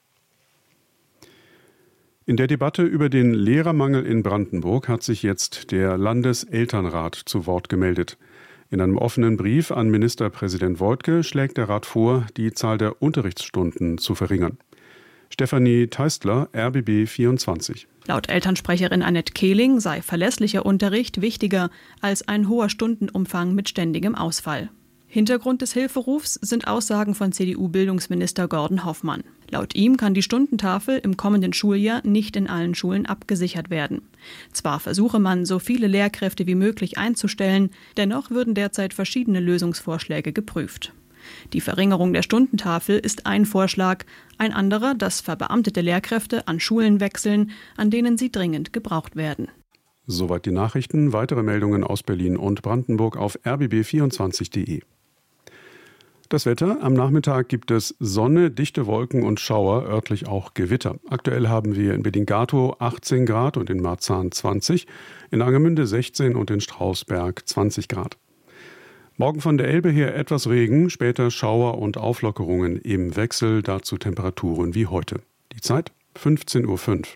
In der Debatte über den Lehrermangel in Brandenburg hat sich jetzt der Landeselternrat zu Wort gemeldet. In einem offenen Brief an Ministerpräsident Woidke schlägt der Rat vor, die Zahl der Unterrichtsstunden zu verringern. Stefanie Teistler, R B B vierundzwanzig. Laut Elternsprecherin Annette Kehling sei verlässlicher Unterricht wichtiger als ein hoher Stundenumfang mit ständigem Ausfall. Hintergrund des Hilferufs sind Aussagen von C D U-Bildungsminister Gordon Hoffmann. Laut ihm kann die Stundentafel im kommenden Schuljahr nicht in allen Schulen abgesichert werden. Zwar versuche man, so viele Lehrkräfte wie möglich einzustellen, dennoch würden derzeit verschiedene Lösungsvorschläge geprüft. Die Verringerung der Stundentafel ist ein Vorschlag, ein anderer, dass verbeamtete Lehrkräfte an Schulen wechseln, an denen sie dringend gebraucht werden. Soweit die Nachrichten. Weitere Meldungen aus Berlin und Brandenburg auf r b b vierundzwanzig punkt de. Das Wetter. Am Nachmittag gibt es Sonne, dichte Wolken und Schauer, örtlich auch Gewitter. Aktuell haben wir in Bedinggato achtzehn Grad und in Marzahn zwanzig, in Angermünde sechzehn und in Strausberg zwanzig Grad. Morgen von der Elbe her etwas Regen, später Schauer und Auflockerungen im Wechsel, dazu Temperaturen wie heute. Die Zeit fünfzehn Uhr fünf.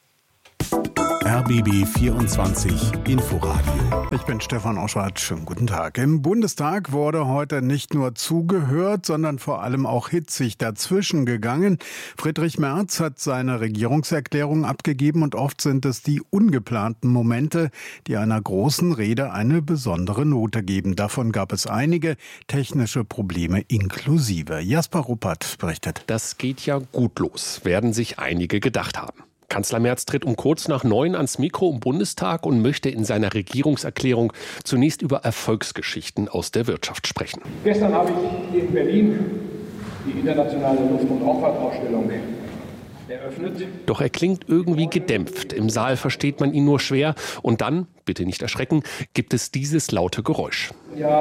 R B B vierundzwanzig Inforadio. Ich bin Stefan Oschwart. Schönen guten Tag. Im Bundestag wurde heute nicht nur zugehört, sondern vor allem auch hitzig dazwischen gegangen. Friedrich Merz hat seine Regierungserklärung abgegeben und oft sind es die ungeplanten Momente, die einer großen Rede eine besondere Note geben. Davon gab es einige, technische Probleme inklusive. Jasper Ruppert berichtet. Das geht ja gut los, werden sich einige gedacht haben. Kanzler Merz tritt um kurz nach neun ans Mikro im Bundestag und möchte in seiner Regierungserklärung zunächst über Erfolgsgeschichten aus der Wirtschaft sprechen. Gestern habe ich in Berlin die internationale Luft- und Raumfahrtausstellung eröffnet. Doch er klingt irgendwie gedämpft. Im Saal versteht man ihn nur schwer. Und dann, bitte nicht erschrecken, gibt es dieses laute Geräusch. Ja.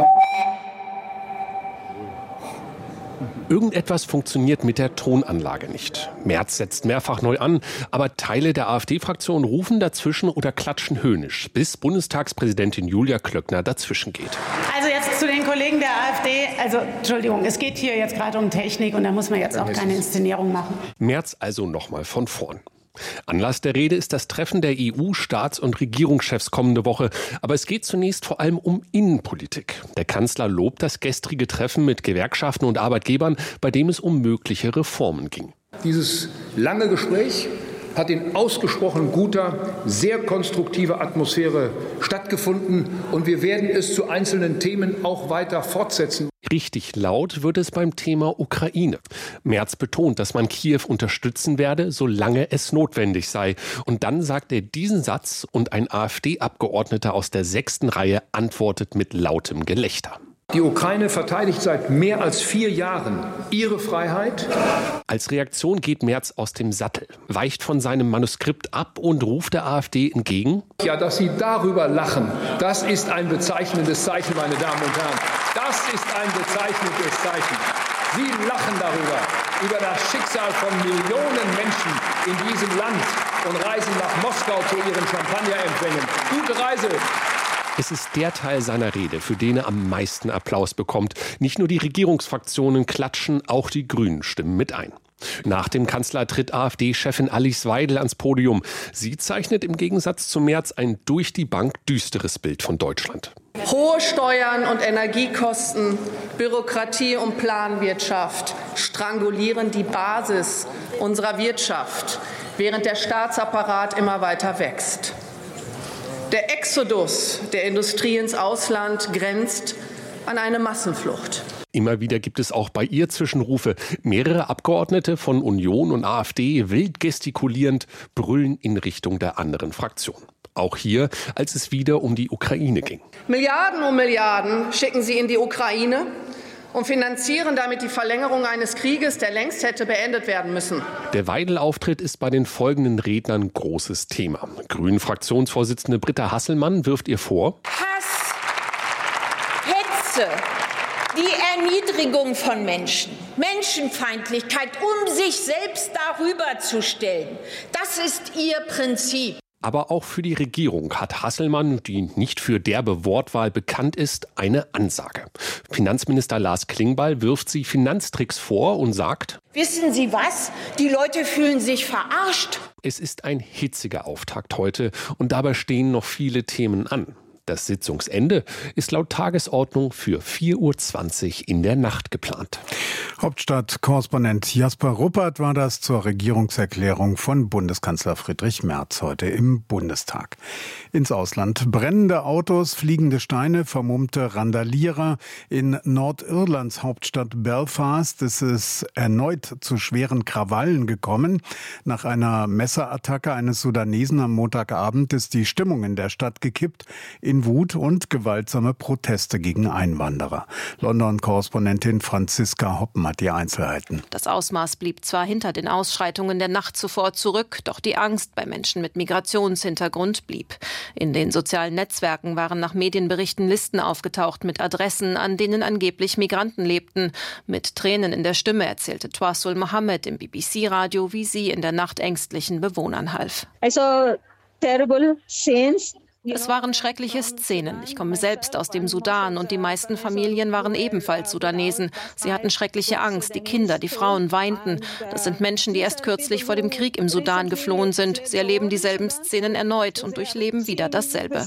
Irgendetwas funktioniert mit der Tonanlage nicht. Merz setzt mehrfach neu an, aber Teile der AfD-Fraktion rufen dazwischen oder klatschen höhnisch, bis Bundestagspräsidentin Julia Klöckner dazwischen geht. Also jetzt zu den Kollegen der AfD. Also Entschuldigung, es geht hier jetzt gerade um Technik und da muss man jetzt auch keine Inszenierung machen. Merz also nochmal von vorn. Anlass der Rede ist das Treffen der E U-Staats- und Regierungschefs kommende Woche. Aber es geht zunächst vor allem um Innenpolitik. Der Kanzler lobt das gestrige Treffen mit Gewerkschaften und Arbeitgebern, bei dem es um mögliche Reformen ging. Dieses lange Gespräch hat in ausgesprochen guter, sehr konstruktiver Atmosphäre stattgefunden. Und wir werden es zu einzelnen Themen auch weiter fortsetzen. Richtig laut wird es beim Thema Ukraine. Merz betont, dass man Kiew unterstützen werde, solange es notwendig sei. Und dann sagt er diesen Satz und ein AfD-Abgeordneter aus der sechsten Reihe antwortet mit lautem Gelächter. Die Ukraine verteidigt seit mehr als vier Jahren ihre Freiheit. Als Reaktion geht Merz aus dem Sattel, weicht von seinem Manuskript ab und ruft der AfD entgegen: Ja, dass Sie darüber lachen, das ist ein bezeichnendes Zeichen, meine Damen und Herren. Das ist ein bezeichnendes Zeichen. Sie lachen darüber, über das Schicksal von Millionen Menschen in diesem Land und reisen nach Moskau zu ihren Champagnerempfängen. Gute Reise! Es ist der Teil seiner Rede, für den er am meisten Applaus bekommt. Nicht nur die Regierungsfraktionen klatschen, auch die Grünen stimmen mit ein. Nach dem Kanzler tritt AfD-Chefin Alice Weidel ans Podium. Sie zeichnet im Gegensatz zu Merz ein durch die Bank düsteres Bild von Deutschland. Hohe Steuern und Energiekosten, Bürokratie und Planwirtschaft strangulieren die Basis unserer Wirtschaft, während der Staatsapparat immer weiter wächst. Der Exodus der Industrie ins Ausland grenzt an eine Massenflucht. Immer wieder gibt es auch bei ihr Zwischenrufe. Mehrere Abgeordnete von Union und AfD, wild gestikulierend, brüllen in Richtung der anderen Fraktion. Auch hier, als es wieder um die Ukraine ging. Milliarden um Milliarden schicken sie in die Ukraine und finanzieren damit die Verlängerung eines Krieges, der längst hätte beendet werden müssen. Der Weidel-Auftritt ist bei den folgenden Rednern großes Thema. Grünen-Fraktionsvorsitzende Britta Hasselmann wirft ihr vor: Hass, Hetze, die Erniedrigung von Menschen, Menschenfeindlichkeit, um sich selbst darüber zu stellen. Das ist ihr Prinzip. Aber auch für die Regierung hat Hasselmann, die nicht für derbe Wortwahl bekannt ist, eine Ansage. Finanzminister Lars Klingbeil wirft sie Finanztricks vor und sagt: Wissen Sie was? Die Leute fühlen sich verarscht. Es ist ein hitziger Auftakt heute und dabei stehen noch viele Themen an. Das Sitzungsende ist laut Tagesordnung für vier Uhr zwanzig in der Nacht geplant. Hauptstadtkorrespondent Jasper Ruppert war das zur Regierungserklärung von Bundeskanzler Friedrich Merz heute im Bundestag. Ins Ausland. Brennende Autos, fliegende Steine, vermummte Randalierer. In Nordirlands Hauptstadt Belfast ist es erneut zu schweren Krawallen gekommen. Nach einer Messerattacke eines Sudanesen am Montagabend ist die Stimmung in der Stadt gekippt in Wut und gewaltsame Proteste gegen Einwanderer. London-Korrespondentin Franziska Hoppen hat die Einzelheiten. Das Ausmaß blieb zwar hinter den Ausschreitungen der Nacht zuvor zurück, doch die Angst bei Menschen mit Migrationshintergrund blieb. In den sozialen Netzwerken waren nach Medienberichten Listen aufgetaucht mit Adressen, an denen angeblich Migranten lebten. Mit Tränen in der Stimme erzählte Twasul Mohammed im B B C-Radio, wie sie in der Nacht ängstlichen Bewohnern half. I saw terrible scenes. Es waren schreckliche Szenen. Ich komme selbst aus dem Sudan und die meisten Familien waren ebenfalls Sudanesen. Sie hatten schreckliche Angst. Die Kinder, die Frauen weinten. Das sind Menschen, die erst kürzlich vor dem Krieg im Sudan geflohen sind. Sie erleben dieselben Szenen erneut und durchleben wieder dasselbe.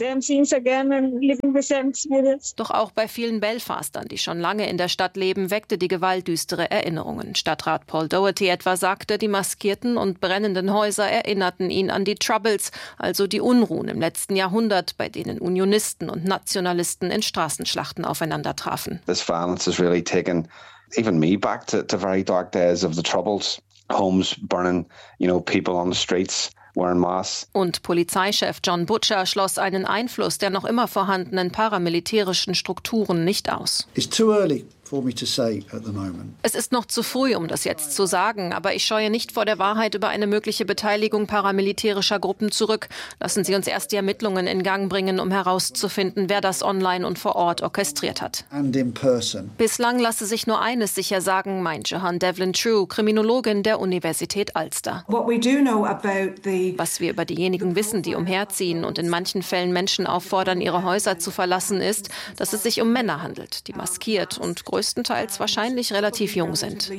Doch auch bei vielen Belfastern, die schon lange in der Stadt leben, weckte die Gewalt düstere Erinnerungen. Stadtrat Paul Doherty etwa sagte, die maskierten und brennenden Häuser erinnerten ihn an die Troubles, also die Unruhen im letzten Jahrhundert, bei denen Unionisten und Nationalisten in Straßenschlachten aufeinander trafen. This violence has really taken even me back to, to very dark days of the Troubles, homes burning, you know, people on the streets. Und Polizeichef John Butcher schloss einen Einfluss der noch immer vorhandenen paramilitärischen Strukturen nicht aus. It's too early for me to say at the moment. Es ist noch zu früh, um das jetzt zu sagen, aber ich scheue nicht vor der Wahrheit über eine mögliche Beteiligung paramilitärischer Gruppen zurück. Lassen Sie uns erst die Ermittlungen in Gang bringen, um herauszufinden, wer das online und vor Ort orchestriert hat. And in person. Bislang lasse sich nur eines sicher sagen, meint Jehan Devlin True, Kriminologin der Universität Ulster. What we do know about the Was wir über diejenigen wissen, die umherziehen und in manchen Fällen Menschen auffordern, ihre Häuser zu verlassen, ist, dass es sich um Männer handelt, die maskiert und größtenteils wahrscheinlich relativ jung sind.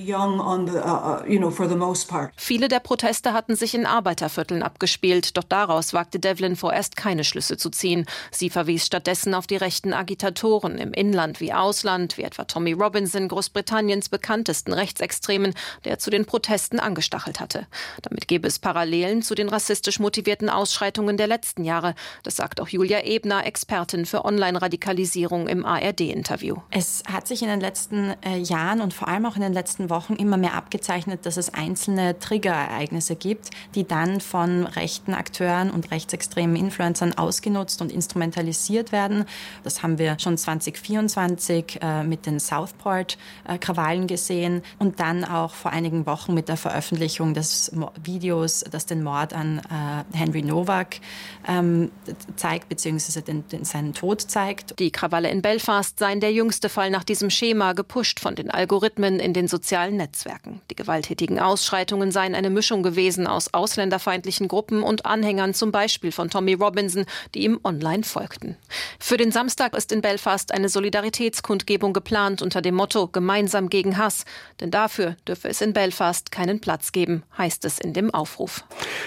Viele der Proteste hatten sich in Arbeitervierteln abgespielt, doch daraus wagte Devlin vorerst keine Schlüsse zu ziehen. Sie verwies stattdessen auf die rechten Agitatoren im Inland wie Ausland, wie etwa Tommy Robinson, Großbritanniens bekanntesten Rechtsextremen, der zu den Protesten angestachelt hatte. Damit gäbe es Parallelen zu den rassistisch motivierten Ausschreitungen der letzten Jahre. Das sagt auch Julia Ebner, Expertin für Online-Radikalisierung im A R D-Interview. Es hat sich in den letzten äh, Jahren und vor allem auch in den letzten Wochen immer mehr abgezeichnet, dass es einzelne Triggerereignisse gibt, die dann von rechten Akteuren und rechtsextremen Influencern ausgenutzt und instrumentalisiert werden. Das haben wir schon zwanzig vierundzwanzig äh, mit den Southport-Krawallen äh, gesehen und dann auch vor einigen Wochen mit der Veröffentlichung des Mo- Videos, das den Mord an äh, Henry Nowak ähm, zeigt, beziehungsweise den, den, seinen Tod zeigt. Die Krawalle in Belfast seien der jüngste Fall nach diesem Schema, gepusht von den Algorithmen in den sozialen Netzwerken. Die gewalttätigen Ausschreitungen seien eine Mischung gewesen aus ausländerfeindlichen Gruppen und Anhängern, zum Beispiel von Tommy Robinson, die ihm online folgten. Für den Samstag ist in Belfast eine Solidaritätskundgebung geplant unter dem Motto Gemeinsam gegen Hass. Denn dafür dürfe es in Belfast keinen Platz geben, heißt es in dem Aufruf.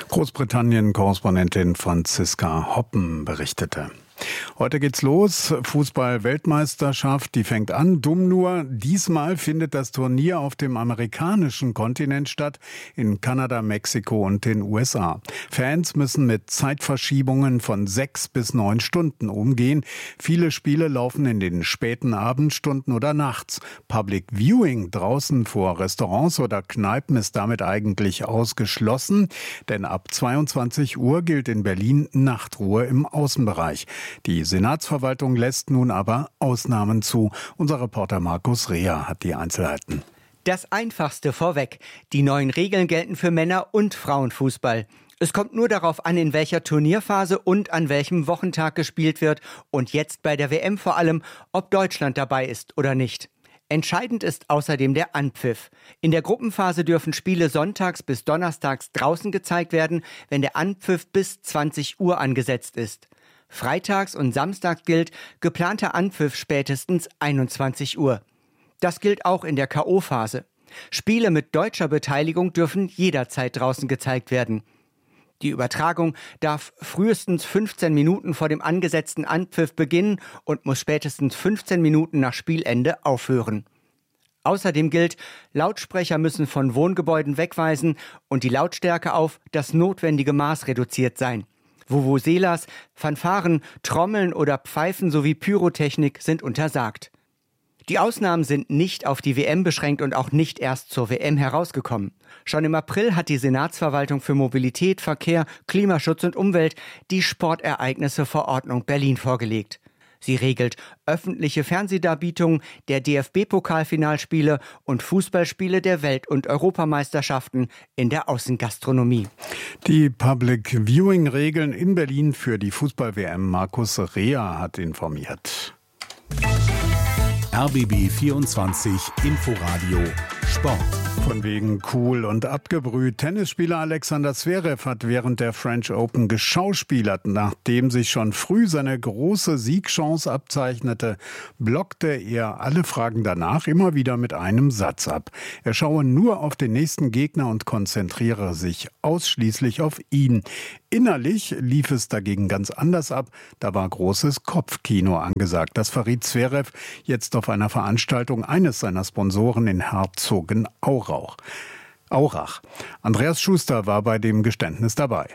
Großbritannien-Korrespondentin Franziska Hoppen berichtete. Heute geht's los. Fußball-Weltmeisterschaft, die fängt an. Dumm nur, diesmal findet das Turnier auf dem amerikanischen Kontinent statt, in Kanada, Mexiko und den U S A. Fans müssen mit Zeitverschiebungen von sechs bis neun Stunden umgehen. Viele Spiele laufen in den späten Abendstunden oder nachts. Public Viewing draußen vor Restaurants oder Kneipen ist damit eigentlich ausgeschlossen, denn ab zweiundzwanzig Uhr gilt in Berlin Nachtruhe im Außenbereich. Die Senatsverwaltung lässt nun aber Ausnahmen zu. Unser Reporter Markus Reher hat die Einzelheiten. Das Einfachste vorweg. Die neuen Regeln gelten für Männer- und Frauenfußball. Es kommt nur darauf an, in welcher Turnierphase und an welchem Wochentag gespielt wird. Und jetzt bei der W M vor allem, ob Deutschland dabei ist oder nicht. Entscheidend ist außerdem der Anpfiff. In der Gruppenphase dürfen Spiele sonntags bis donnerstags draußen gezeigt werden, wenn der Anpfiff bis zwanzig Uhr angesetzt ist. Freitags und samstags gilt geplanter Anpfiff spätestens einundzwanzig Uhr. Das gilt auch in der K O-Phase. Spiele mit deutscher Beteiligung dürfen jederzeit draußen gezeigt werden. Die Übertragung darf frühestens fünfzehn Minuten vor dem angesetzten Anpfiff beginnen und muss spätestens fünfzehn Minuten nach Spielende aufhören. Außerdem gilt, Lautsprecher müssen von Wohngebäuden wegweisen und die Lautstärke auf das notwendige Maß reduziert sein. Vuvuzelas, Fanfaren, Trommeln oder Pfeifen sowie Pyrotechnik sind untersagt. Die Ausnahmen sind nicht auf die W M beschränkt und auch nicht erst zur W M herausgekommen. Schon im April hat die Senatsverwaltung für Mobilität, Verkehr, Klimaschutz und Umwelt die Sportereignisseverordnung Berlin vorgelegt. Sie regelt öffentliche Fernsehdarbietungen der D F B-Pokalfinalspiele und Fußballspiele der Welt- und Europameisterschaften in der Außengastronomie. Die Public Viewing-Regeln in Berlin für die Fußball-W M. Markus Rea hat informiert. R B B vierundzwanzig Inforadio Sport. Von wegen cool und abgebrüht. Tennisspieler Alexander Zverev hat während der French Open geschauspielert. Nachdem sich schon früh seine große Siegchance abzeichnete, blockte er alle Fragen danach immer wieder mit einem Satz ab. Er schaue nur auf den nächsten Gegner und konzentriere sich ausschließlich auf ihn. Innerlich lief es dagegen ganz anders ab. Da war großes Kopfkino angesagt. Das verriet Zverev jetzt auf einer Veranstaltung eines seiner Sponsoren in Herzogenaurach. Aurach. Andreas Schuster war bei dem Geständnis dabei.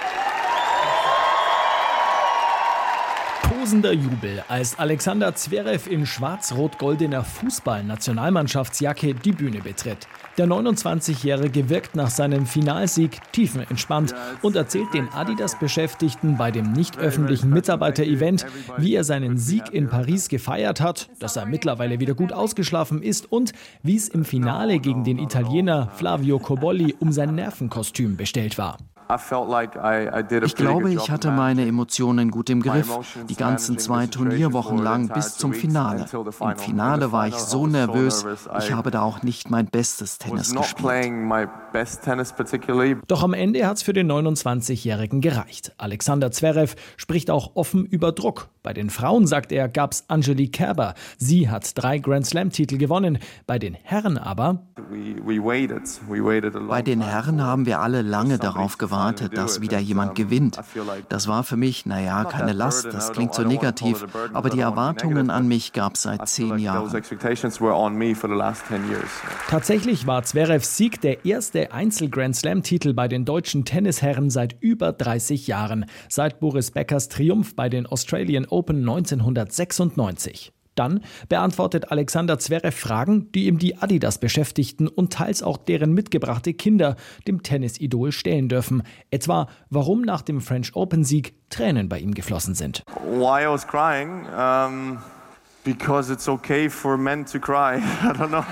Tosender Jubel, als Alexander Zverev in schwarz-rot-goldener Fußball-Nationalmannschaftsjacke die Bühne betritt. Der neunundzwanzigjährige wirkt nach seinem Finalsieg tiefenentspannt und erzählt den Adidas-Beschäftigten bei dem nicht öffentlichen Mitarbeiter-Event, wie er seinen Sieg in Paris gefeiert hat, dass er mittlerweile wieder gut ausgeschlafen ist und wie es im Finale gegen den Italiener Flavio Cobolli um sein Nervenkostüm bestellt war. Ich glaube, ich hatte meine Emotionen gut im Griff, die ganzen zwei Turnierwochen lang bis zum Finale. Im Finale war ich so nervös, ich habe da auch nicht mein bestes Tennis gespielt. Doch am Ende hat es für den neunundzwanzigjährigen gereicht. Alexander Zverev spricht auch offen über Druck. Bei den Frauen, sagt er, gab es Angelique Kerber. Sie hat drei Grand-Slam-Titel gewonnen. Bei den Herren aber... Bei den Herren haben wir alle lange darauf gewartet, dass wieder jemand gewinnt. Das war für mich, naja, keine Last, das klingt so negativ, aber die Erwartungen an mich gab es seit zehn Jahren. Tatsächlich war Zverevs Sieg der erste Einzel-Grand-Slam-Titel bei den deutschen Tennisherren seit über dreißig Jahren, seit Boris Beckers Triumph bei den Australian Open neunzehnhundertsechsundneunzig. Dann beantwortet Alexander Zverev Fragen, die ihm die Adidas-Beschäftigten und teils auch deren mitgebrachte Kinder dem Tennisidol stellen dürfen. Etwa, warum nach dem French Open-Sieg Tränen bei ihm geflossen sind. Why I was crying? Um, because it's okay for men to cry. I don't know.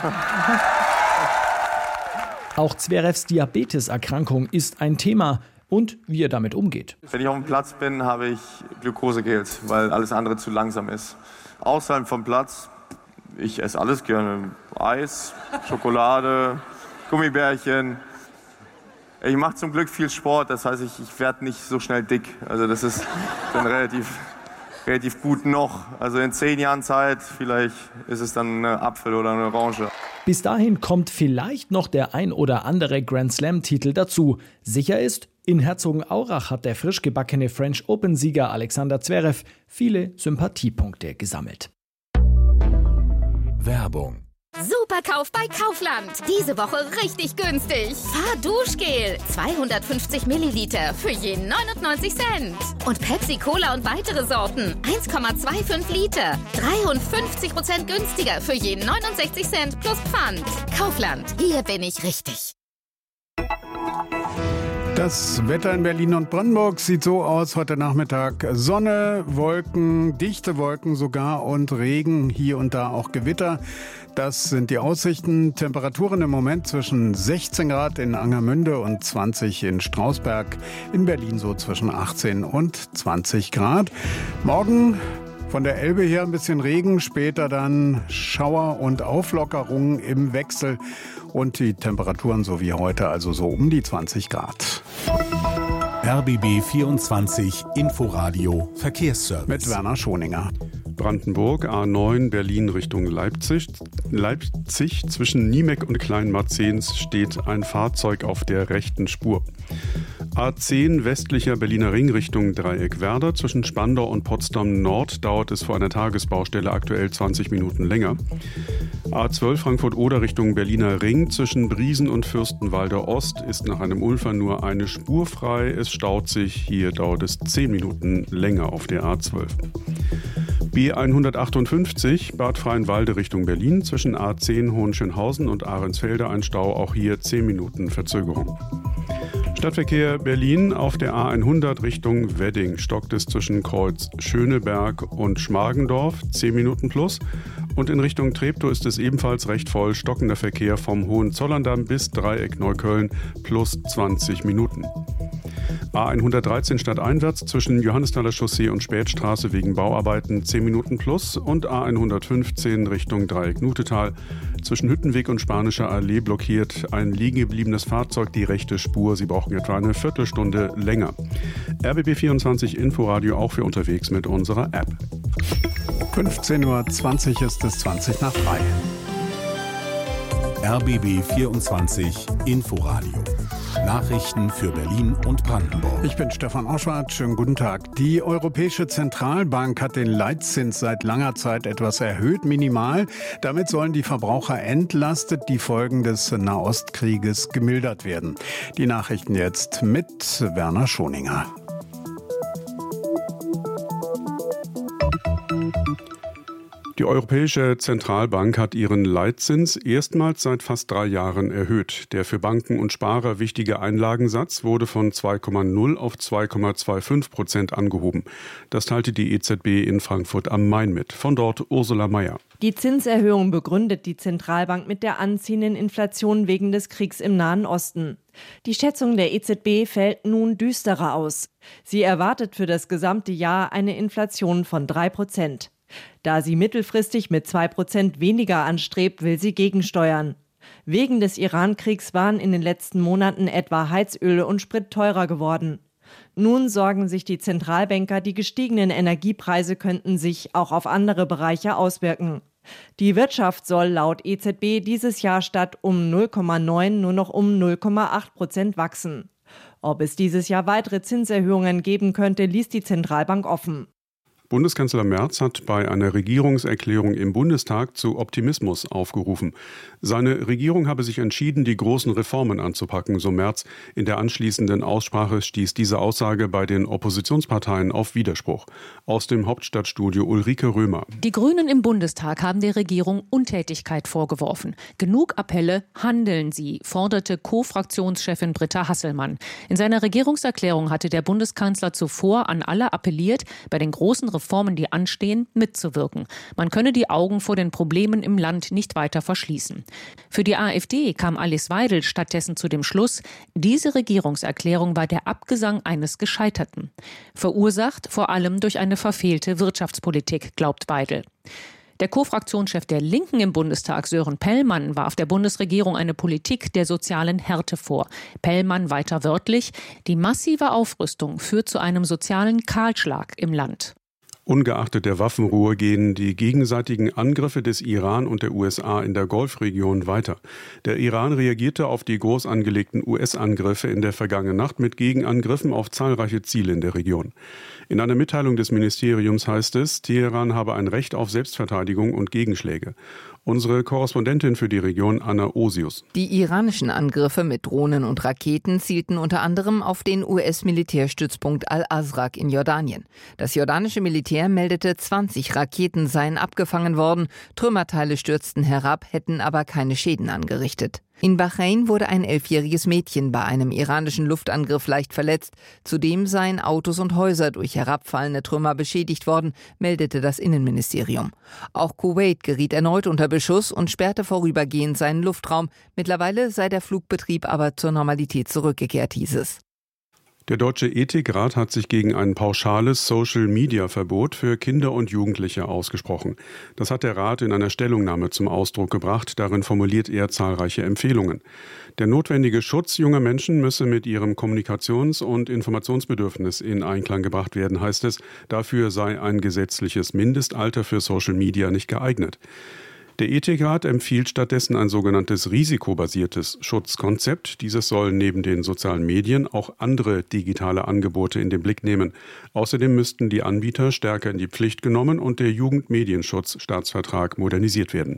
Auch Zverevs Diabeteserkrankung ist ein Thema. Und wie er damit umgeht. Wenn ich auf dem Platz bin, habe ich Glukosegels, weil alles andere zu langsam ist. Außerhalb vom Platz, ich esse alles gerne. Eis, Schokolade, Gummibärchen. Ich mache zum Glück viel Sport, das heißt, ich, ich werde nicht so schnell dick. Also das ist dann relativ, relativ gut noch. Also in zehn Jahren Zeit, vielleicht ist es dann ein Apfel oder eine Orange. Bis dahin kommt vielleicht noch der ein oder andere Grand-Slam-Titel dazu. Sicher ist, in Herzogenaurach hat der frisch gebackene French Open-Sieger Alexander Zverev viele Sympathiepunkte gesammelt. Werbung. Superkauf bei Kaufland. Diese Woche richtig günstig. Fahrduschgel. zweihundertfünfzig Milliliter für je neunundneunzig Cent. Und Pepsi Cola und weitere Sorten. eins Komma fünfundzwanzig Liter. dreiundfünfzig Prozent günstiger für je neunundsechzig Cent plus Pfand. Kaufland. Hier bin ich richtig. Das Wetter in Berlin und Brandenburg sieht so aus. Heute Nachmittag Sonne, Wolken, dichte Wolken sogar und Regen, hier und da auch Gewitter. Das sind die Aussichten. Temperaturen im Moment zwischen sechzehn Grad in Angermünde und zwanzig in Strausberg. In Berlin so zwischen achtzehn und zwanzig Grad. Morgen von der Elbe her ein bisschen Regen, später dann Schauer und Auflockerungen im Wechsel. Und die Temperaturen so wie heute, also so um die zwanzig Grad. R B B vierundzwanzig Inforadio Verkehrsservice. Mit Werner Schoninger. Brandenburg, A neun, Berlin Richtung Leipzig. Leipzig, zwischen Niemek und Kleinmarzens steht ein Fahrzeug auf der rechten Spur. A zehn westlicher Berliner Ring Richtung Dreieckwerder. Zwischen Spandau und Potsdam Nord dauert es vor einer Tagesbaustelle aktuell zwanzig Minuten länger. A zwölf Frankfurt-Oder Richtung Berliner Ring. Zwischen Briesen und Fürstenwalder Ost ist nach einem Unfall nur eine Spur frei. Es staut sich. Hier dauert es zehn Minuten länger auf der A zwölf. B hundertachtundfünfzig Bad Freienwalde Richtung Berlin. Zwischen A zehn Hohenschönhausen und Ahrensfelde ein Stau. Auch hier zehn Minuten Verzögerung. Stadtverkehr Berlin auf der A hundert Richtung Wedding stockt es zwischen Kreuz Schöneberg und Schmargendorf, zehn Minuten plus. Und in Richtung Treptow ist es ebenfalls recht voll, stockender Verkehr vom Hohenzollerndamm bis Dreieck Neukölln plus zwanzig Minuten. A hundertdreizehn stadteinwärts zwischen Johannesthaler Chaussee und Spätstraße wegen Bauarbeiten zehn Minuten plus und A hundertfünfzehn Richtung Dreieck Nutetal. Zwischen Hüttenweg und Spanischer Allee blockiert ein liegen gebliebenes Fahrzeug die rechte Spur. Sie brauchen etwa eine Viertelstunde länger. R B B vierundzwanzig Inforadio auch für unterwegs mit unserer App. fünfzehn Uhr zwanzig ist es zwanzig nach drei. R B B vierundzwanzig Inforadio. Nachrichten für Berlin und Brandenburg. Ich bin Stefan Oschwart. Schönen guten Tag. Die Europäische Zentralbank hat den Leitzins seit langer Zeit etwas erhöht, minimal. Damit sollen die Verbraucher entlastet, die Folgen des Nahostkrieges gemildert werden. Die Nachrichten jetzt mit Werner Schoninger. Die Europäische Zentralbank hat ihren Leitzins erstmals seit fast drei Jahren erhöht. Der für Banken und Sparer wichtige Einlagensatz wurde von zwei Komma null auf zwei Komma fünfundzwanzig Prozent angehoben. Das teilte die E Z B in Frankfurt am Main mit. Von dort Ursula Mayer. Die Zinserhöhung begründet die Zentralbank mit der anziehenden Inflation wegen des Kriegs im Nahen Osten. Die Schätzung der E Z B fällt nun düsterer aus. Sie erwartet für das gesamte Jahr eine Inflation von drei Prozent. Da sie mittelfristig mit zwei Prozent weniger anstrebt, will sie gegensteuern. Wegen des Iran-Kriegs waren in den letzten Monaten etwa Heizöl und Sprit teurer geworden. Nun sorgen sich die Zentralbanker, die gestiegenen Energiepreise könnten sich auch auf andere Bereiche auswirken. Die Wirtschaft soll laut E Z B dieses Jahr statt um null Komma neun nur noch um null Komma acht Prozent wachsen. Ob es dieses Jahr weitere Zinserhöhungen geben könnte, ließ die Zentralbank offen. Bundeskanzler Merz hat bei einer Regierungserklärung im Bundestag zu Optimismus aufgerufen. Seine Regierung habe sich entschieden, die großen Reformen anzupacken, so Merz. In der anschließenden Aussprache stieß diese Aussage bei den Oppositionsparteien auf Widerspruch. Aus dem Hauptstadtstudio Ulrike Römer. Die Grünen im Bundestag haben der Regierung Untätigkeit vorgeworfen. Genug Appelle, handeln Sie, forderte Co-Fraktionschefin Britta Hasselmann. In seiner Regierungserklärung hatte der Bundeskanzler zuvor an alle appelliert, bei den großen Reformen, die anstehen, mitzuwirken. Man könne die Augen vor den Problemen im Land nicht weiter verschließen. Für die AfD kam Alice Weidel stattdessen zu dem Schluss, diese Regierungserklärung war der Abgesang eines Gescheiterten. Verursacht vor allem durch eine verfehlte Wirtschaftspolitik, glaubt Weidel. Der Co-Fraktionschef der Linken im Bundestag, Sören Pellmann, warf der Bundesregierung eine Politik der sozialen Härte vor. Pellmann weiter wörtlich, die massive Aufrüstung führt zu einem sozialen Kahlschlag im Land. Ungeachtet der Waffenruhe gehen die gegenseitigen Angriffe des Iran und der U S A in der Golfregion weiter. Der Iran reagierte auf die groß angelegten U S-Angriffe in der vergangenen Nacht mit Gegenangriffen auf zahlreiche Ziele in der Region. In einer Mitteilung des Ministeriums heißt es, Teheran habe ein Recht auf Selbstverteidigung und Gegenschläge. Unsere Korrespondentin für die Region, Anna Osius. Die iranischen Angriffe mit Drohnen und Raketen zielten unter anderem auf den U S-Militärstützpunkt Al-Azraq in Jordanien. Das jordanische Militär meldete, zwanzig Raketen seien abgefangen worden. Trümmerteile stürzten herab, hätten aber keine Schäden angerichtet. In Bahrain wurde ein elfjähriges Mädchen bei einem iranischen Luftangriff leicht verletzt. Zudem seien Autos und Häuser durch herabfallende Trümmer beschädigt worden, meldete das Innenministerium. Auch Kuwait geriet erneut unter Beschuss und sperrte vorübergehend seinen Luftraum. Mittlerweile sei der Flugbetrieb aber zur Normalität zurückgekehrt, hieß es. Der Deutsche Ethikrat hat sich gegen ein pauschales Social-Media-Verbot für Kinder und Jugendliche ausgesprochen. Das hat der Rat in einer Stellungnahme zum Ausdruck gebracht. Darin formuliert er zahlreiche Empfehlungen. Der notwendige Schutz junger Menschen müsse mit ihrem Kommunikations- und Informationsbedürfnis in Einklang gebracht werden, heißt es. Dafür sei ein gesetzliches Mindestalter für Social Media nicht geeignet. Der Ethikrat empfiehlt stattdessen ein sogenanntes risikobasiertes Schutzkonzept. Dieses soll neben den sozialen Medien auch andere digitale Angebote in den Blick nehmen. Außerdem müssten die Anbieter stärker in die Pflicht genommen und der Jugendmedienschutzstaatsvertrag modernisiert werden.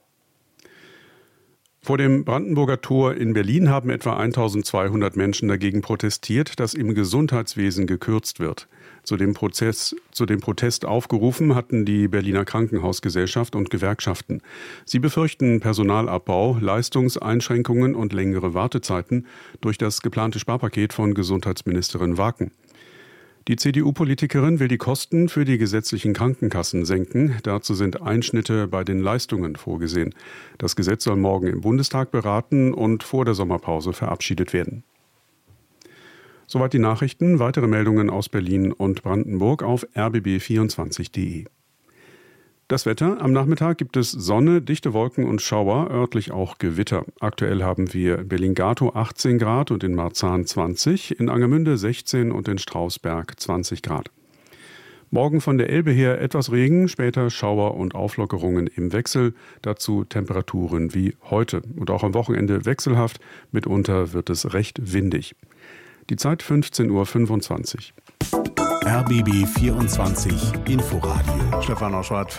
Vor dem Brandenburger Tor in Berlin haben etwa eintausendzweihundert Menschen dagegen protestiert, dass im Gesundheitswesen gekürzt wird. Zu dem, Prozess, zu dem Protest aufgerufen hatten die Berliner Krankenhausgesellschaft und Gewerkschaften. Sie befürchten Personalabbau, Leistungseinschränkungen und längere Wartezeiten durch das geplante Sparpaket von Gesundheitsministerin Waken. Die C D U-Politikerin will die Kosten für die gesetzlichen Krankenkassen senken. Dazu sind Einschnitte bei den Leistungen vorgesehen. Das Gesetz soll morgen im Bundestag beraten und vor der Sommerpause verabschiedet werden. Soweit die Nachrichten. Weitere Meldungen aus Berlin und Brandenburg auf r b b vierundzwanzig punkt d e. Das Wetter. Am Nachmittag gibt es Sonne, dichte Wolken und Schauer, örtlich auch Gewitter. Aktuell haben wir Berlin-Gatow achtzehn Grad und in Marzahn zwanzig, in Angermünde sechzehn und in Strausberg zwanzig Grad. Morgen von der Elbe her etwas Regen, später Schauer und Auflockerungen im Wechsel, dazu Temperaturen wie heute. Und auch am Wochenende wechselhaft, mitunter wird es recht windig. Die Zeit fünfzehn Uhr fünfundzwanzig. R B B vierundzwanzig Inforadio. Stefan Oschwart.